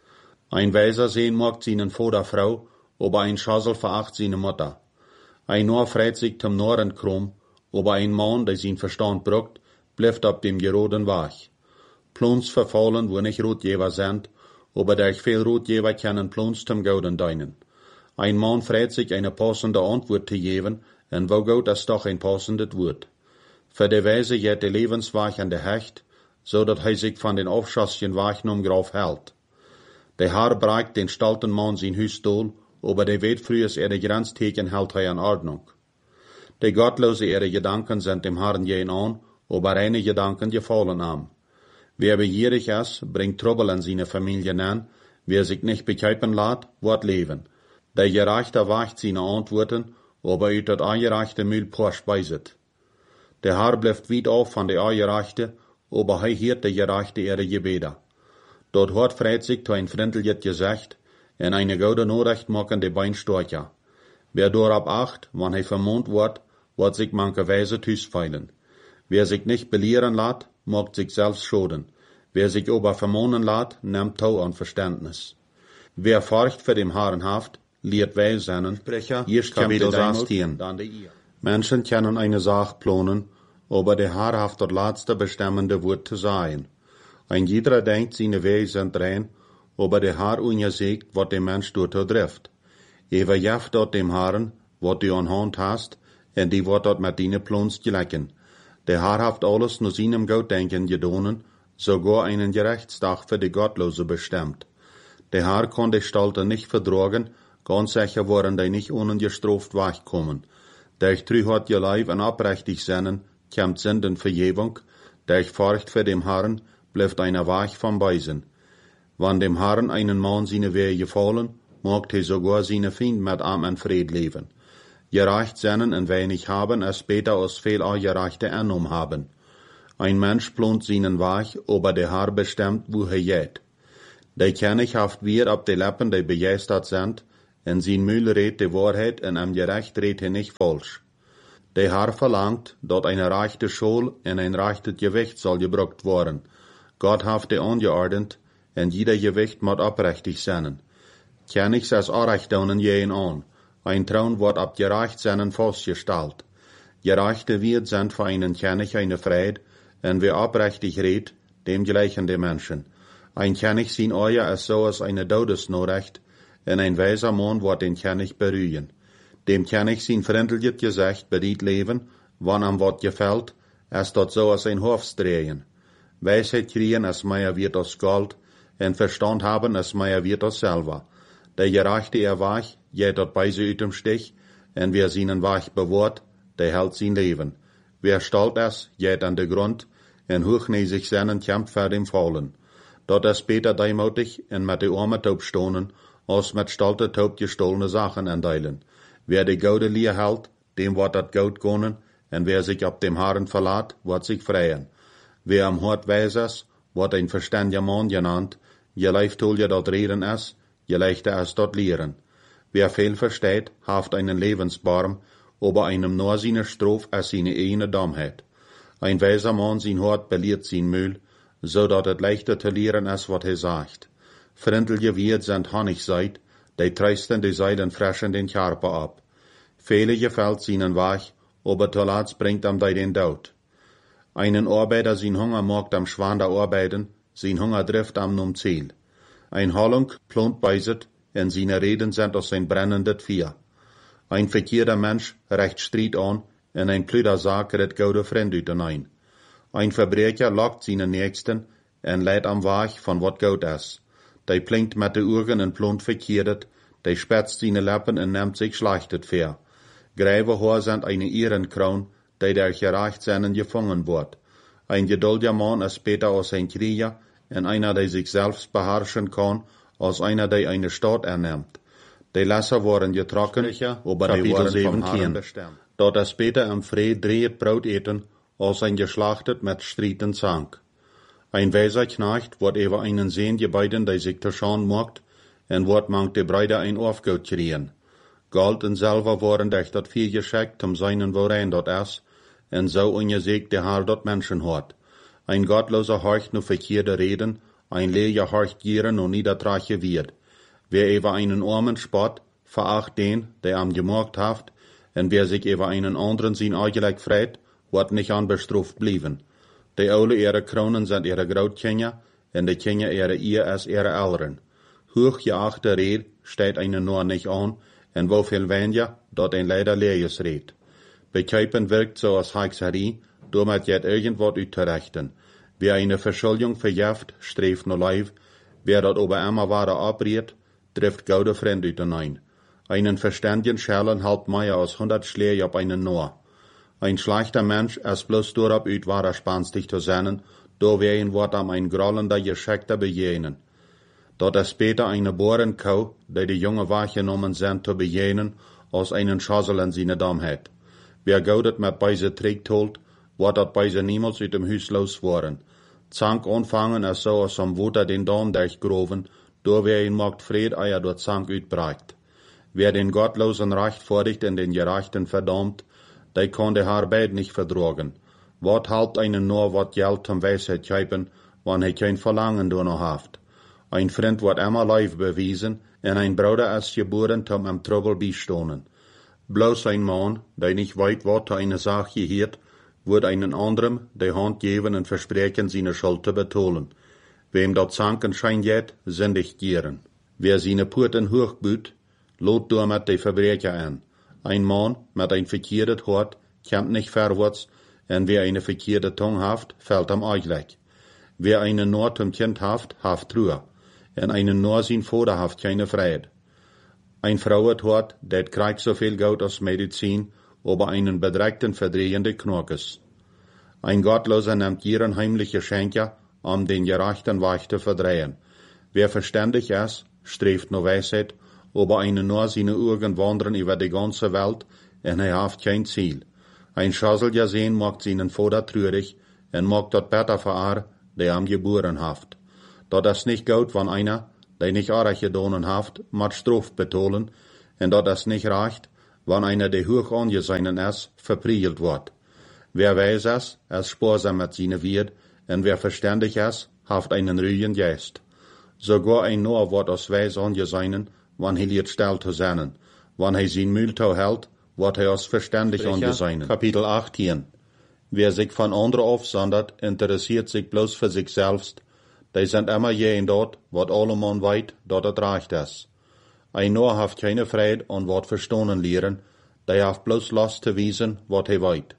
Ein Weiser sehen mag seinen Vater Frau, aber ein Schassel veracht seine Mutter. Ein Nor freit sich zum Noren krumm, aber ein Mann, der sein Verstand brucht, bleibt auf dem geroden Weg. Plons verfallen, wo nicht Rotgeber sind, aber durch viel Rotgeber können Plons zum Gouden deinen. Ein Mann freit sich eine passende Antwort zu geben, und wo gut ist doch ein passendes Wort. Für die Weise geht der Lebensweg an der Hecht, so dass er sich von den aufschassigen Wagen drauf hält. Der Herr breicht den stolten Mann sein Hüstol, aber der weet frühes ihre Grenztheken hält er in Ordnung. Die Gottlose ihre Gedanken sind dem Herrn gehen an, aber reine Gedanken gefallen am. Wer begierig ist, bringt Trouble an seine Familie an, wer sich nicht bekeipen lässt, wird leben. Der Gerechte wacht seine Antworten, aber ut das Ungerechte Mühl paar speiset. Der Herr bleibt weit auf von der Ungerechte, aber er hört der Gerechte ihre Gebete. Dort hört freit sich zu ein freundliches Gesicht, en eine gute Nachricht machen die Bein stärker. Wer darauf acht, wann er vermont wird sich manche Weise tüsfeilen. Wer sich nicht belehren lässt, mag sich selbst schoden. Wer sich aber vermonen lässt, nimmt Tau an Verständnis. Wer forcht für dem Herrn haft, lehrt Weissannen, erst Kapitel 16. Menschen können eine Sache planen, aber der Herr haft das letzte bestimmende Wort zu sein. Ein jeder denkt, seine Wege sind rein, aber der Herr ungesegt, wat der Mensch dort trifft. Ewer jaft dort dem Herrn, wat du an Hand hast, en die wird dort mit deine Plons gleichen. Der Herr haft alles nur seinem Gutdenken gedonen, sogar einen Gerechtstag für die Gottlose bestimmt. Der Herr kann die Stalte nicht verdragen, ganz sicher waren die nicht ungestraft wegkommen. Durch trü hat ihr Leib an abrechtig sinnen, kämmt Sünden Vergebung, durch Furcht für dem Herrn, bleibt einer Weg vom Beisen. Wann dem Herrn einen Mann seine Wege gefallen, mag er sogar seine Fiend mit Arm und Fried leben. Gerecht sinnen und wenig haben, es später als viel gerechte Ernum haben. Ein Mensch plant seinen Weg, aber der Herr bestimmt, wo er geht. De König haft wir ab de Lippen, die begeistert sind, en zijn Mühl redt de Wahrheit, en am Gerecht redt nicht falsch. De Herr verlangt, dat eine rechte Schule en ein rechtes Gewicht soll gebruikt worden. Gott haft de angeordnet, en jeder Gewicht moet oprechtig zijn. König says Arrechtungen jeden an. Ein Thron wird ab gerecht seinen festgestellt. Gerechte wird sind für einen König eine Freude, en wer oprechtig redt, dem gleichen die Menschen. Ein König sin Eier ist so als eine Todesnachricht, en ein weiser Mann wird den König berühren. Dem König sin freundliches Gesicht beriet leben, wann am Wort gefällt, es dort so als ein Hofsdrehen. Weisheit kriegen es mehr wird als Gold, en Verstand haben es mehr wird als Silber. Der Gerechte Weg, je dort bei sie ut dem Stich, en wer seinen Weg bewahrt, der hält sein Leben. Wer stolz ist, geht an den Grund, en hochnäsig seinen kämpft für dem Fallen. Dort ist beter demutig en mit de Arme taub stonen, als mit stolte taub gestohlene Sachen enteilen. Wer de Goude Lier hält, dem wird dat Goud gönnen, en wer sich ab dem Herrn verlässt, wird sich freien. Wer am Hort weis ist, wird ein verständiger Mann genannt, je leicht hol je dort reden ist, je leichter ist dort lehren. Wer viel versteht, haft einen Lebensbaum, aber einem nur seine Strophe als seine eine Dummheit. Ein weiser Mann sein Hort beliert sein Mühl, so dat het leichter zu lehren ist, wat sagt. Freundliche Wirt sind Honig seid, die treisten die Seiden freschen den Körper ab. Viele gefällt seinen Weg, aber zuletzt bringt am den Tod. Einen Arbeiter sein Hunger mag am Schwander arbeiten, sein Hunger trifft am num Ziel. Ein Hollung plont beiset, en seine Reden sind aus sein brennendes Vier. Ein verkehrter Mensch recht Streit an, en ein plüder Saak redt goude Freund uitenein. Ein Verbrecher lockt seine Nächsten, en leidt am Weg von wat Goud is. Die plinkt mit de Augen en plont verkehret, die spetzt seine Lippen en nimmt sich schlechtet ver. Gräve Haar sind eine Ehrenkroon, die der gerecht seinen gefangen wird. Ein geduldiger Mann ist besser als ein Krieger, en einer, der sich selbst beherrschen kann, als einer, der eine Stadt ernimmt. Die Lässer waren getrocken, aber die waren vom Herrn bestimmt. Dort ist später am Fried 3 Brot eten, als ein geschlachtet mit Streiten Zank. Ein weiser Knecht wird über einen Sehn gebeiden, der sich zu schauen macht, en wird mangt die Breide ein Aufgaut kriegen. Gold und Silber waren durch dat viel geschickt, seinen worein dort ist, en so ungesegt der Herr dort Menschen hat. Ein gottloser horcht nur verkehrte Reden, ein leger horcht gieren und niedertrache wird. Wer über einen Armen spott, veracht den, der am gemerkt haft, en wer sich über einen anderen sein eigentlich freit, wird nicht anbestruft blieben. Die Ole ihre Kronen sind ihre Grootkinder, en die Kinder ihre Ehe als ihre Eltern. Hochgeachte Red steht einen nur nicht an, en wofür weniger, dort ein leider leeres Red. Bekeipen wirkt so als Hexerie, damit jet irgendwas uitzurechten. Wer eine Verschuldung verjeft, streeft nur Leib, wer dort ober immer wahre abriert, trifft goude Freund uitenein. Einen verständigen Schellen halt mehr als 100 Schläge auf einen nur. Ein schlechter Mensch ist bloß durab uit wahrer spanstig zu sein, do wer ihn wird am ein grollender Geschickter bejenen. Dort ist später eine Bohrenkau, die junge wahrgenommen sind zu bejenen, als einen Schassel in seine Dummheit. Wer goudet mit Beise trägt holt, wird dat Beise niemals uit dem Hus los worden. Zank anfangen ist so, als am Wuter den Dorn durchgroven, do wer ihn mag Fried eier dort Zank uitbreicht. Wer den Gottlosen rechtfertigt und den Gerechten verdammt, der kann der Arbeit nicht verdrogen. Wat halt einen nur wat Geld zum Weisheit geben, wann er kein Verlangen danach haft. Ein Freund wird immer live bewiesen, und ein Bruder ist geboren zum am Trouble beistonen. Bloß ein Mann, der nicht weit wat eine Sache hielt, wird einen anderen die Hand geben und versprechen, seine Schuld zu betonen. Wem dort Zanken scheint jet, sündig gieren. Wer seine Purten hochbüht, lot damit die Verbrecher an. Ein Mann mit ein verkehrtes Hort kommt nicht vorwärts, und wer eine verkehrte Tongue haft, fällt am Eichleck. Wer einen nur zum Kind haft Ruhe, und einen nur sein Vater haft keine Freude. Ein Frauenhort, der kriegt so viel Geld aus Medizin, aber einen bedreckten verdrehende Knorkes. Ein Gottloser nimmt ihren heimliche Schenker, um den gerechten Weg zu verdrehen. Wer verständig ist, streeft nur Weisheit, aber einen nur seine Augen wandern über die ganze Welt, und er haft kein Ziel. Ein Schassel sehen macht seinen Vater trürig, und macht dort besser für der am geboren haft. dat es nicht gut, wenn einer, der nicht Arach gedonen haft, mat Straf betolen, en dat es nicht reicht, wenn einer, der hoch angesehen ist, verpriegelt wird. Wer weiß es sparsam mit seine Wirt, en wer verständig ist, haft einen ruhigen Geist. Sogar ein Noah wird als weis angesehen, wann er liet still zu sein. Wann er sein Mühltau hält, wird er als verständig angesehen. Kapitel 18. Wer sich von anderen aufsondert, interessiert sich bloß für sich selbst. Die sind immer jeden dort, wat allemann weit, dat het reicht ist. Ein Noah haft keine Freude und wird verstohnen lehren, der haft bloß Lust zu wiesen, wat er weit.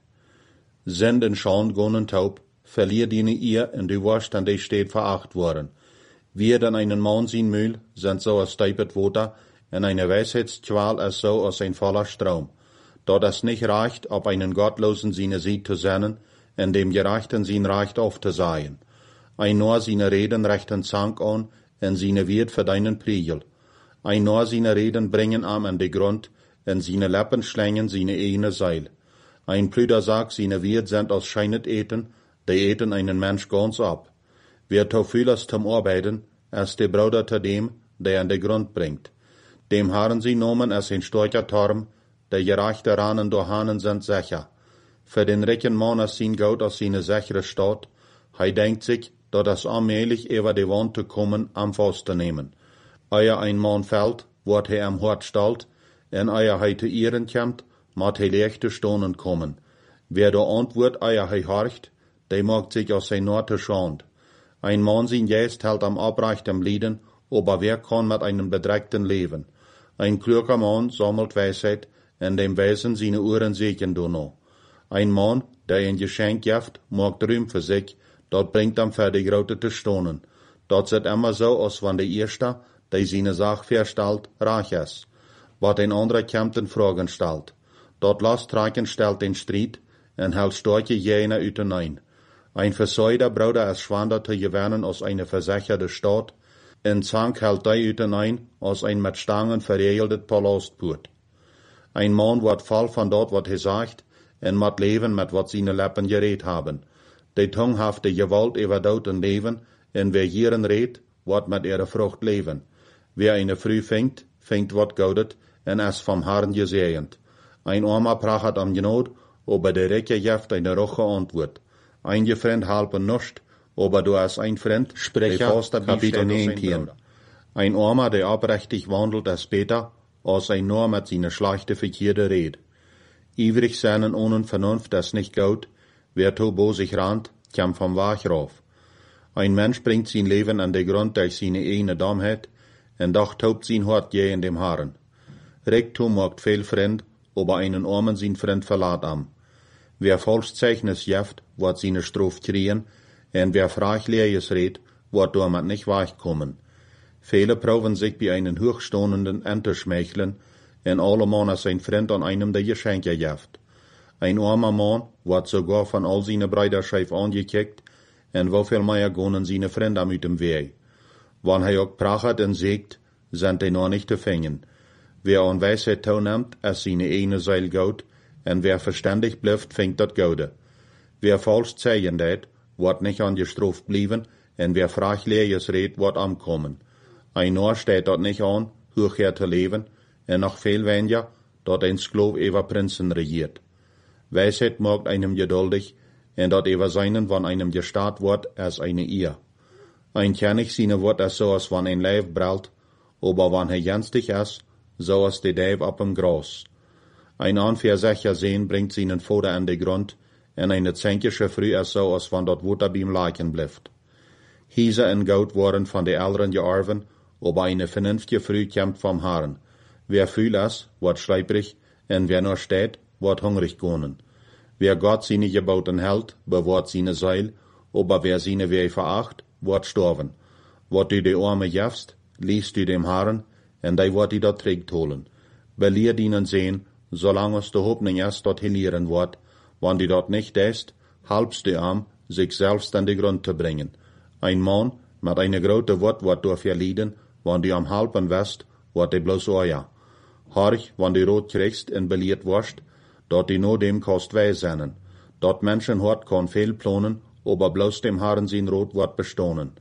Sind in Schand gonen taub, verliert ihnen ihr, und du wirst an die steht veracht worden. Wir denn einen Mann sin Mühl, sind so als steipet Water, und eine Weisheitsqual ist so als ein voller Strom. Dort es nicht reicht, ob einen Gottlosen seine Sieg zu senden, und dem Gerechten sein Recht aufzusehen. Ein nur seine Reden rechten Zank an, und seine Wirt für deinen Priegel. Ein nur seine Reden bringen am an die Grund, und seine Lippen schlängen seine eine Seil. Ein Brüder sagt, seine Wirt sind als scheinet eten, die eten einen Mensch ganz ab. Wer to vieles zum Arbeiten, ist der Bruder zu dem, der an den Grund bringt. Dem haben sie nomen als ein starker Turm, der gerechte Ranen durch Hanen sind sicher. Für den reichen Mann ist sein Gott als seine sichere Stadt. Hij denkt sich, dass es allmählich über die Wand zu kommen, am Fass zu nehmen. Eer ein Mann fällt, wird er am Hort stalt, en eer hij zu ihren kommt, mag hij leichte Stonen kommen. Wer der Antwort eer hij horcht, der mag sich aus sein Norte schand. Ein Mann sein Geist hält am abreichtem Lieden, aber wer kann mit einem Bedreckten leben? Ein kluger Mann sammelt Weisheit, en dem Wesen seine Ohren sehen noch. Ein Mann, der ein Geschenk gibt, mag Ruhm für sich, dort bringt ihm für die Grote zu stonen. Dort sieht immer so, als wenn der Erste, der seine Sache verstellt, reich ist. Wat ein anderer kommt in Fragen stellt. Dort lasst Traken stellt den Streit, en hält starke Jäner ütenein. Ein versäuder Bruder ist schwander zu gewinnen als eine versicherte Stadt, en Zank hält die ütenein als ein mit Stangen verriegeltet Palastput. Ein Mann wird voll von dort, wat er sagt, en mat leben mit wat seine Lippen geredet haben. Die Tung haft die Gewalt über Tod und Leben, en wer hierin redet, wird mit ihrer Frucht leben. Wer eine Früh fängt, wat goudet, en ist vom Herrn gesegnet. Ein Armer prachet am Genot, aber der Recke gibt eine roche Antwort. Ein Freund halpen nicht, aber du hast ein Freund, Sprecher, Kapitel 19. Ein Armer, der abrechtig wandelt, ist besser, als ein nur mit seiner schlechte verkehrte Red. Ivrig seinen ohne Vernunft ist nicht gut, wer to bo sich rannt, kam vom Wach rauf. Ein Mensch bringt sein Leben an den Grund durch seine eine Dummheit, und doch tobt sein Hort je in dem Haaren. Rektum macht viel Freund, aber einen Armen sein Freund verlat am. Wer falsch Zeichnis jeft, wird seine Strophe kriegen, und wer Frachleeres redt, wird damit nicht weichkommen. Viele proben sich bei einen hochstonenden Enterschmeicheln, und allemal ist ein Freund an einem der Geschenke jeft. Ein armer Mann wird sogar von all seine Brüder scheif angekickt, und wieviel mehr gonen seine Freunde mit dem Weg. Wann er auch prachet und siegt, sind die noch nicht zu fingen. Wer an Weisheit teilnimmt, ist seine eine Seil gut, und wer verständig bleibt, fängt das Gute. Wer falsch zeigen det, wird nicht angestraft bleiben, und wer Frachleeres redt, wird ankommen. Ein Ohr steht dort nicht an, hochher zu leben, und noch viel weniger, dort ein Sklav über Prinzen regiert. Weisheit macht einem geduldig, und dort über seinen, wann einem gestarrt wird, als eine Ehe. Ein König seine wird es so, als wann ein Leib brallt, aber wann er jenstig ist, so als die Deib ab dem Gras. Ein Anversächer sehen bringt seinen Vater an den Grund, und eine zänkische Früh ist so, als wann dort Wutter beim Leichen bleibt. Hiese und Gold worden von den Älteren gearven, aber eine vernünftige Früh kommt vom Herrn. Wer fühl ist, wird schleiprig, und wer nur steht, wird hungrig gonen. Wer Gott seine Geboten hält, bewahrt seine Seil, aber wer seine Weh veracht, wird sterben. Wat du die Arme jefst, liest du dem Herrn, und der wird die dort trägt holen. Belehr ihnen sehen, solange es die Hoffnung ist, dort hilieren wird, wann die dort nicht ist, halbst du am, sich selbst an den Grund zu bringen. Ein Mann mit einer großen Wort wird durch verlieden, wann du am halben west, wird die bloß euer. Horch, wann du rot kriegst und belehrt wirst, dort die nur dem kost weh seinen. Dort Menschenhort kann viel planen, aber bloß dem Herrn sein Rot wird bestohnen.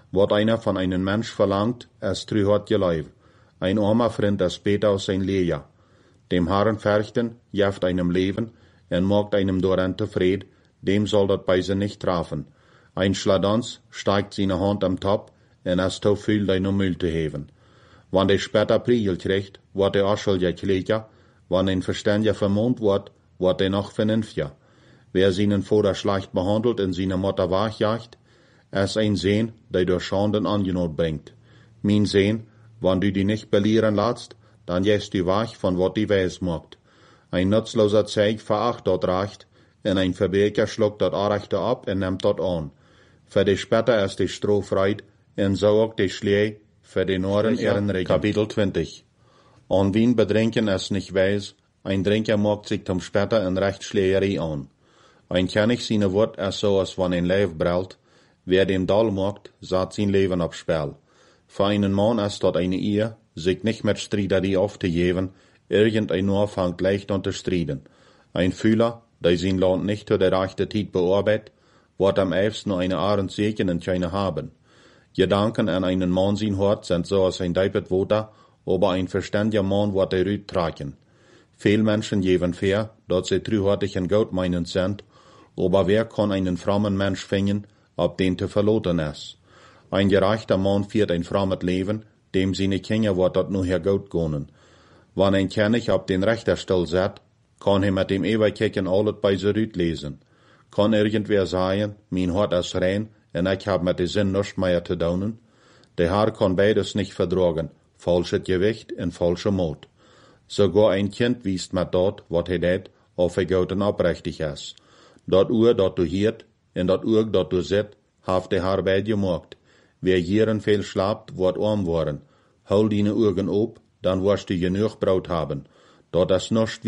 Wat einer von einem Mensch verlangt, es trühot geleif. Ein armer Freund, es beter aus sein Leja. Dem Herrn verchten, jeft einem Leben, en macht einem doran tevreden, dem soll dat bei sie nicht trafen. Ein Schladans steigt seine Hand am Top, en es to viel dein Müll te heven. Wann der später Priegel kriegt, wird der Aschel ja kleger, wann ein Verständiger vermont wird er noch vernünftiger. Wer seinen Vater schlecht behandelt und seine Mutter wachjagt, es ein Sehn, der durch Schanden Angenot bringt. Mein Sehn, wann du die nicht belehren lässt, dann jäst du wach von wat die Weis macht. Ein nutzloser Zeig veracht dort recht, und ein Verbrecher schluckt dort Arechte ab und nimmt dort an. Für die später ist die Stroh freit, und so auch die Schlee, für die Norden ihren Regen. Kapitel 20. An Wien bedrinken es nicht weiß, ein Trinker macht sich zum später in Rechtsschlägerei an. Ein König seine Wort es so, als wann ein Leib brellt, wer dem Dall macht, sagt sein Leben auf Spiel. Für einen Mann ist dort eine Ehe, sich nicht mit Streiterei aufzugeben, irgendein nur fängt leicht an zu streiten. Ein Fühler, der sein Land nicht zu der rechten Zeit bearbeitet, wird am ehesten nur eine Ahrensegen in keine haben. Gedanken an einen Mann sein Hort sind so als ein Deipet Woter, aber ein verständiger Mann wird der Rüt tragen. Viel Menschen geben fair, dort sie trühortig und gut meinend sind, aber wer kann einen frommen Mensch finden, ob den zu verloren ist? Ein gerechter Mann führt ein frommes Leben, dem seine Kinder wird dort nur her gut gehen. Wann ein König auf den Richterstuhl sitzt, kann er mit dem Ewigkeiten alles bei sich Rüt lesen. Kann irgendwer sagen, mein Hort ist rein, und ich hab mit dem Sinn nichts mehr zu tun? Der Herr kann beides nicht vertragen, falsches Gewicht und falscher Mut. Sogar ein Kind wiest mit dort, wat er det, auf er gut und aufrichtig ist. Dort Uhr, dort du hiert, und dort Uhr, dort du sit, haft der Herr bei dir gemacht. Wer hierin viel schlapt, wird arm worden. Hol deine Augen op, dann wirst du genug Brot haben. Dort es nischt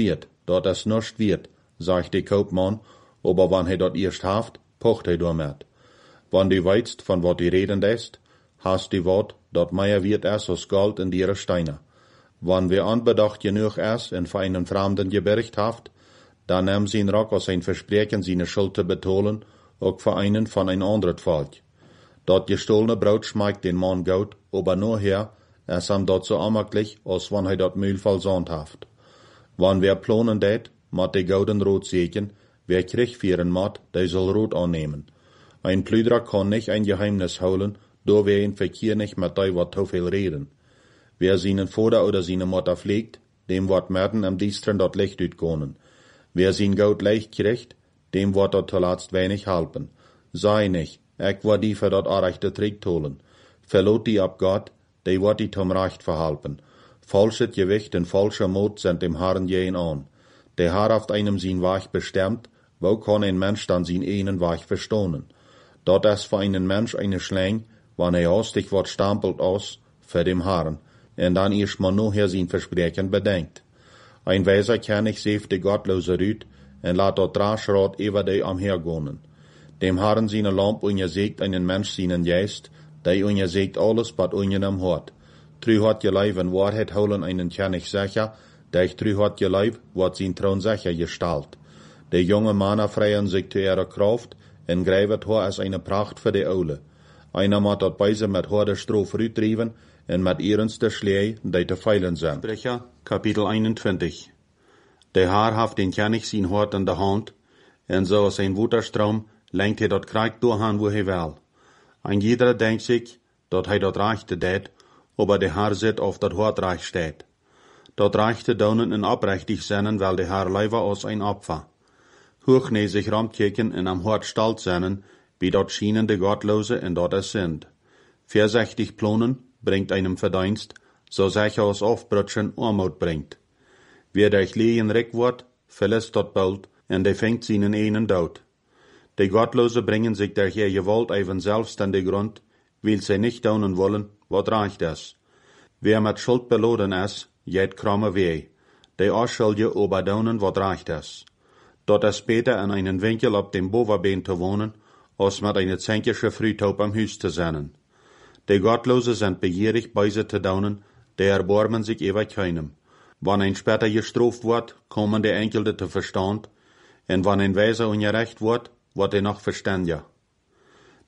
wird, sagt der Kaufmann, aber wann er dort erst haft, pocht er damit. Wann du weißt, von wat du reden ist, hast du Wort, dort mehr wird es aus Gold in ihre Steine. Wann wir anbedacht genug es in für einen Fremden gebericht haft, dann nimm sie in Rock aus ein Versprechen, seine Schuld zu betonen, auch für einen von ein anderes Volk. Dort gestohlene Brot schmeckt den Mann gut, aber nur her, es am dort so amaglich, als wann er dort Mühl versandt haft. Wann wer plonen det, mat de gouden Rot segen, wer Krieg führen mat, der soll Rot annehmen. Ein Plüderer kann nicht ein Geheimnis holen, do wer in Verkehr nicht mit dei wat zu viel reden. Wer seinen Vater oder seine Mutter pflegt, dem wird Mörden am Dienstern dort Licht utgehen. Wer sein Geld leicht kriegt, dem wird dort zuletzt wenig halten. Sei nicht, ich war die für dort arechte Trick holen. Verlot die ab Gott, die wird die zum Recht verhalten. Falsches Gewicht und falscher Mut sind dem Herrn jeden an. Der Herr haft einem sein Weg bestimmt, wo kann ein Mensch dann sein einen Weg verstohnen? Dort ist für einen Mensch eine Schläng, wann er hastig wird stampelt aus, für dem Herrn, und dann erst mal nachher sein Versprechen bedenkt. Ein weiser König säft die gottlose Rüt, und lässt dort Draschrot über die amhergehen. Dem Herrn seine Lamp ungesägt einen Mensch seinen Geist, der ungesägt alles, was ungen am Hort. Trü hat je Leib in Wahrheit holen einen König sicher, der trü hat je Leib, wat sein Thron sicher gestalt. Der junge Männer freien sich zu ihrer Kraft, und greift Haar als eine Pracht für die Ole. Einer mat dort beise mit horde Stroh rütrieben, und mit ihrenste Schlee, die te feilen sind. Sprecher, Kapitel 21. Der Herr haft den König sein Hort in der Hand, und so aus ein Wutterstrom lenkt dort Krieg durchhan, wo will. Ein jeder denkt sich, dort dort reichte det, aber der Herr sit auf dort Hort reich steht. Dort reichte daunen in abrechtig sennen, weil der Herr leiber aus ein Opfer. Hochnäsig ramkeken in am Hort stalt sennen, wie dort schienen de Gottlose und dort es sind. Versechtig plonen bringt einem Verdienst, so sicher aus Aufbrutschen Armut bringt. Wer durch Lehen rick wird, verlässt dort bald, und der fängt seinen einen Tod. Die Gottlose bringen sich durch ihr Gewalt even selbst an den Grund, weil sie nicht daunen wollen, wat reicht es. Wer mit Schuld beladen ist, jet kramme weh. Die Ausschuldige aber daunen, wat reicht es. Dort ist später in einen Winkel auf dem Boverbeen zu wohnen, als mit einer zänkische Frühtaub am Hüs zu sein. Die Gottlose sind begierig, Beise zu daunen, die erbarmen sich ewig keinem. Wann ein später gestraft wird, kommen die Enkelte zu Verstand, und wann ein Weiser ungerecht wird er noch verständiger.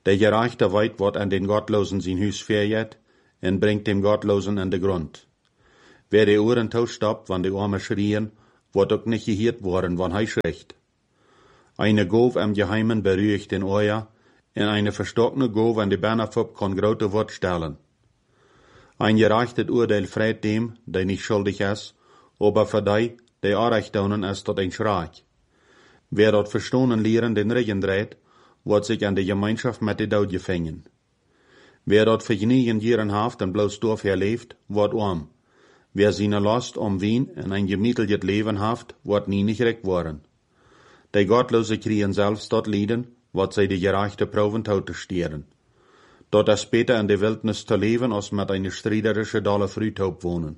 Der Gerechte weit, wat an den Gottlosen sein Hus verjet, en bringt dem Gottlosen an de Grund. Wer die Ohren tausstoppt, wann die Arme schrien, wird auch nicht gehört worden, wann er schrecht. Eine Gove am Geheimen berührt den Ohr, en eine verstockene Gove an die Bannerfupp kann grote Wort stellen. Ein gerechtes Urteil freit dem, der nicht schuldig ist, aber für die, der Unrecht tun ist, tot ein Schreck. Wer dort verstohnen lehren den Regen dreht, wird sich an die Gemeinschaft mit den Daud gefangen. Wer dort für genügend Jahren haft und bloß doof herlebt, wird arm. Wer seine Last Wien in ein gemieteltes Leben haft, wird nie nicht recht worden. Die Gottlose kriegen selbst dort Leiden, wat sie die gerechte Proben Tote stieren. Dort ist später in der Wildnis zu leben, als mit einer striederische Dalle Frühtaub wohnen.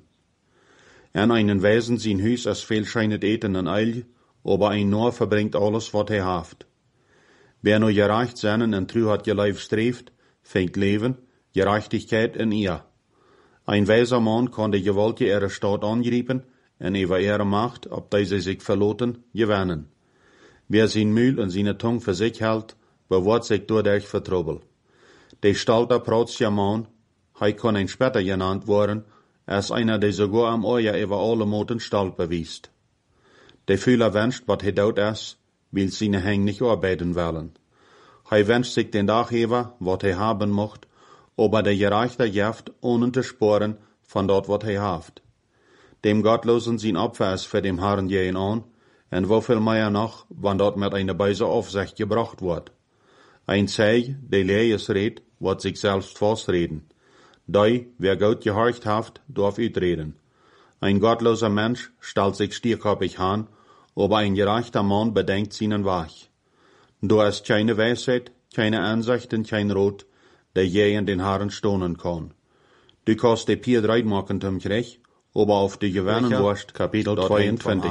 En einen Wesen sein Hus ist viel scheinet eten en Eil, aber ein nur verbringt alles, wat er haft. Wer nur gerecht seinen en true hat geleif streeft, fängt Leben, Gerechtigkeit in ihr. Ein weiser Mann kann die Gewalt ihrer Stadt angreifen, en über ihre Macht, ob diese sich verloten, gewinnen. Wer sein Mühl und seine Tung für sich hält, bewahrt sich dadurch vertrubel. Der Stalter Prozia Mann, er kann ein später genannt worden, als einer, der sogar am Euer über alle Moten Stalt bewiest. Der Fühler wünscht, was er dort ist, will seine Häng nicht arbeiten wollen. Er wünscht sich den Dachgeber, was er haben mocht, aber der Gerechte jaft, ohne zu sporen, von dort, was er haft. Dem Gottlosen sein Opfer ist für den Herrn gehen an, en wofür mehr noch, wann dort mit einer Beise Aufsicht gebracht wird. Ein Zeig, der Lees redt, wird sich selbst festreden. Dei, wer Gott gehorcht haft, darf ütreden. Ein gottloser Mensch stellt sich stierkopig an, aber ein gerechter Mann bedenkt seinen Weg. Du hast keine Weisheit, keine Ansicht und kein Rot, der je in den Haaren stohnen kann. Du kannst die Pier dreit machen zum Krieg, aber auf die Gewinnen warst, Kapitel 22.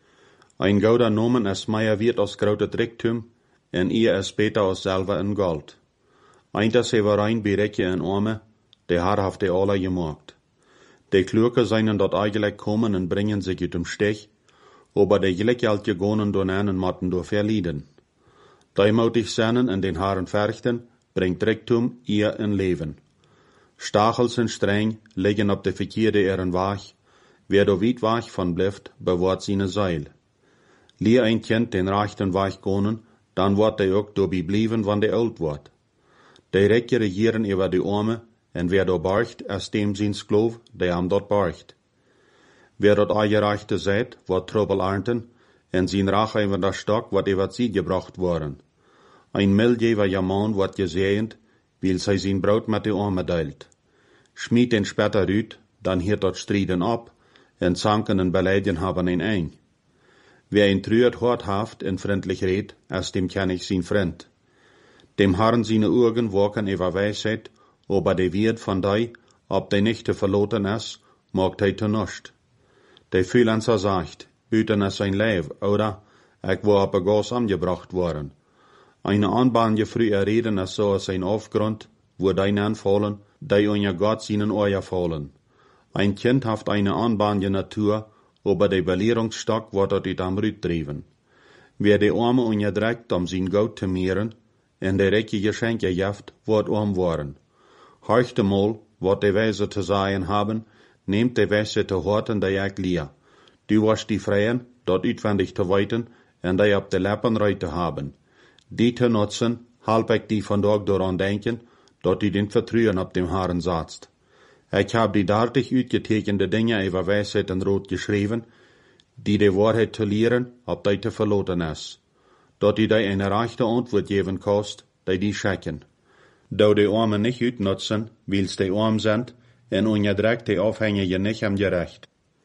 Ein gouder Nomen ist mehr wird als grote Tricktum, en ihr ist beter als selber in Gold. Einter Severein berekje in Arme, der Herr haft die alle gemacht. Die Klürke seien dort eigentlich kommen und bringen sich ut dem Stich, aber die Gleichgeld gegonen durch einen matten durch verlieden. Die mutig seinen in den Haaren verchten, bringt Tricktum ihr in Leben. Stachel sind streng, liegen auf de verkeerde ihren Weg, wer do weit Weg von blifft, bewahrt seine Seil. Leer ein Kind den rechten Weg gonen, dann wird der auch dobi blieben, wann der alt wird. Die Rechte regieren über die Arme, en wer do barcht, ist dem sein Sklov, der am dort barcht. Wer dort eingereichte seid, wird Trouble ernten, en sein Rache über der Stock wird über sie gebracht worden. Ein Mildgeber Mann wird gesehnt, weil sei sein Brot mit die Arme teilt. Schmied den später rüt, dann hiert dort Striden ab, en Zanken en Beleidigen haben ihn eng. Wer ihn trüert hart haft en freundlich red, als dem kenn ich sein Freund. Dem Herrn seine Augen walken über Weisheit, aber der wird von dei, ob der nicht zu verloten ist, mag der zu nischt. Der Fühlenser sagt, üten es sein Leib, oder, ich war auf Gas angebracht worden. Eine Anbahn früher reden ist so als ein Aufgrund, wo dein anfallen, dei unja Gott seinen Euer fallen. Ein Kind haft eine anbahnige Natur, aber der Belehrungsstock wird dort am Rüt trieben. Wer die Arme unterdreckt, sein Geld zu mehren, en der Recke Geschenke jaft, wird arm worden. Horchte mal, wat die Weise zu sagen haben, nehmt die Weise zu horten, der ich lieh. Du wirst die Freien, dort utwendig zu weiten, en die ab de Lippen reut zu haben. Die zu nutzen, halb ich die von dort daran denken, dort die den Vertrauen ab dem Haaren satzt. Ich hab die dartig uitgetekende Dinge über Weisheit und Rot geschrieben, die Wahrheit zu lehren, ob die zu verloten ist. Dort die eine rechte Antwort geben kost, die schecken. Da die Armen nicht utnutzen, weil's die arm sind, en unterdreckt die Aufhängige nicht am Gerecht.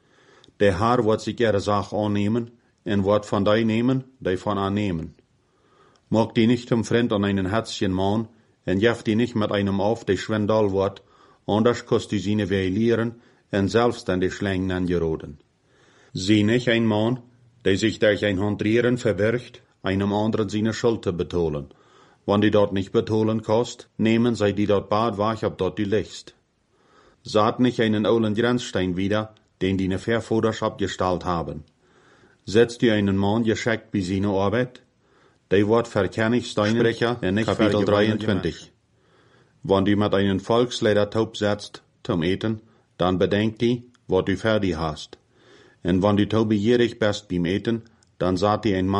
Der Herr wird sich ihre Sache annehmen, en wird von die nehmen, die von annehmen. Mag die nicht zum Freund an einen Herzchen mahn, en jaft die nicht mit einem auf, der schwindal wird, anders kost die seine lehren, en selbst an die Schlängen angeroden. Sie nicht ein Mann, der sich durch ein Handrieren verbirgt, einem anderen seine Schuld zu betonen. Wann die dort nicht betonen kost, nehmen sei die dort bad wach, ob dort die liegst. Saht nicht einen ollen Grenzstein wieder, den die ne Verfoders abgestallt haben. Setzt ihr einen Mann gescheckt bei seine Arbeit? Die wordt Verkennungssteine in Kapitel 23. Wenn du mit einem Volksleider Taub setzt zum Eten, dann bedenk die, was du fertig hast. Und wenn du taubegierig bist beim Eten, dann sagt die ein Mann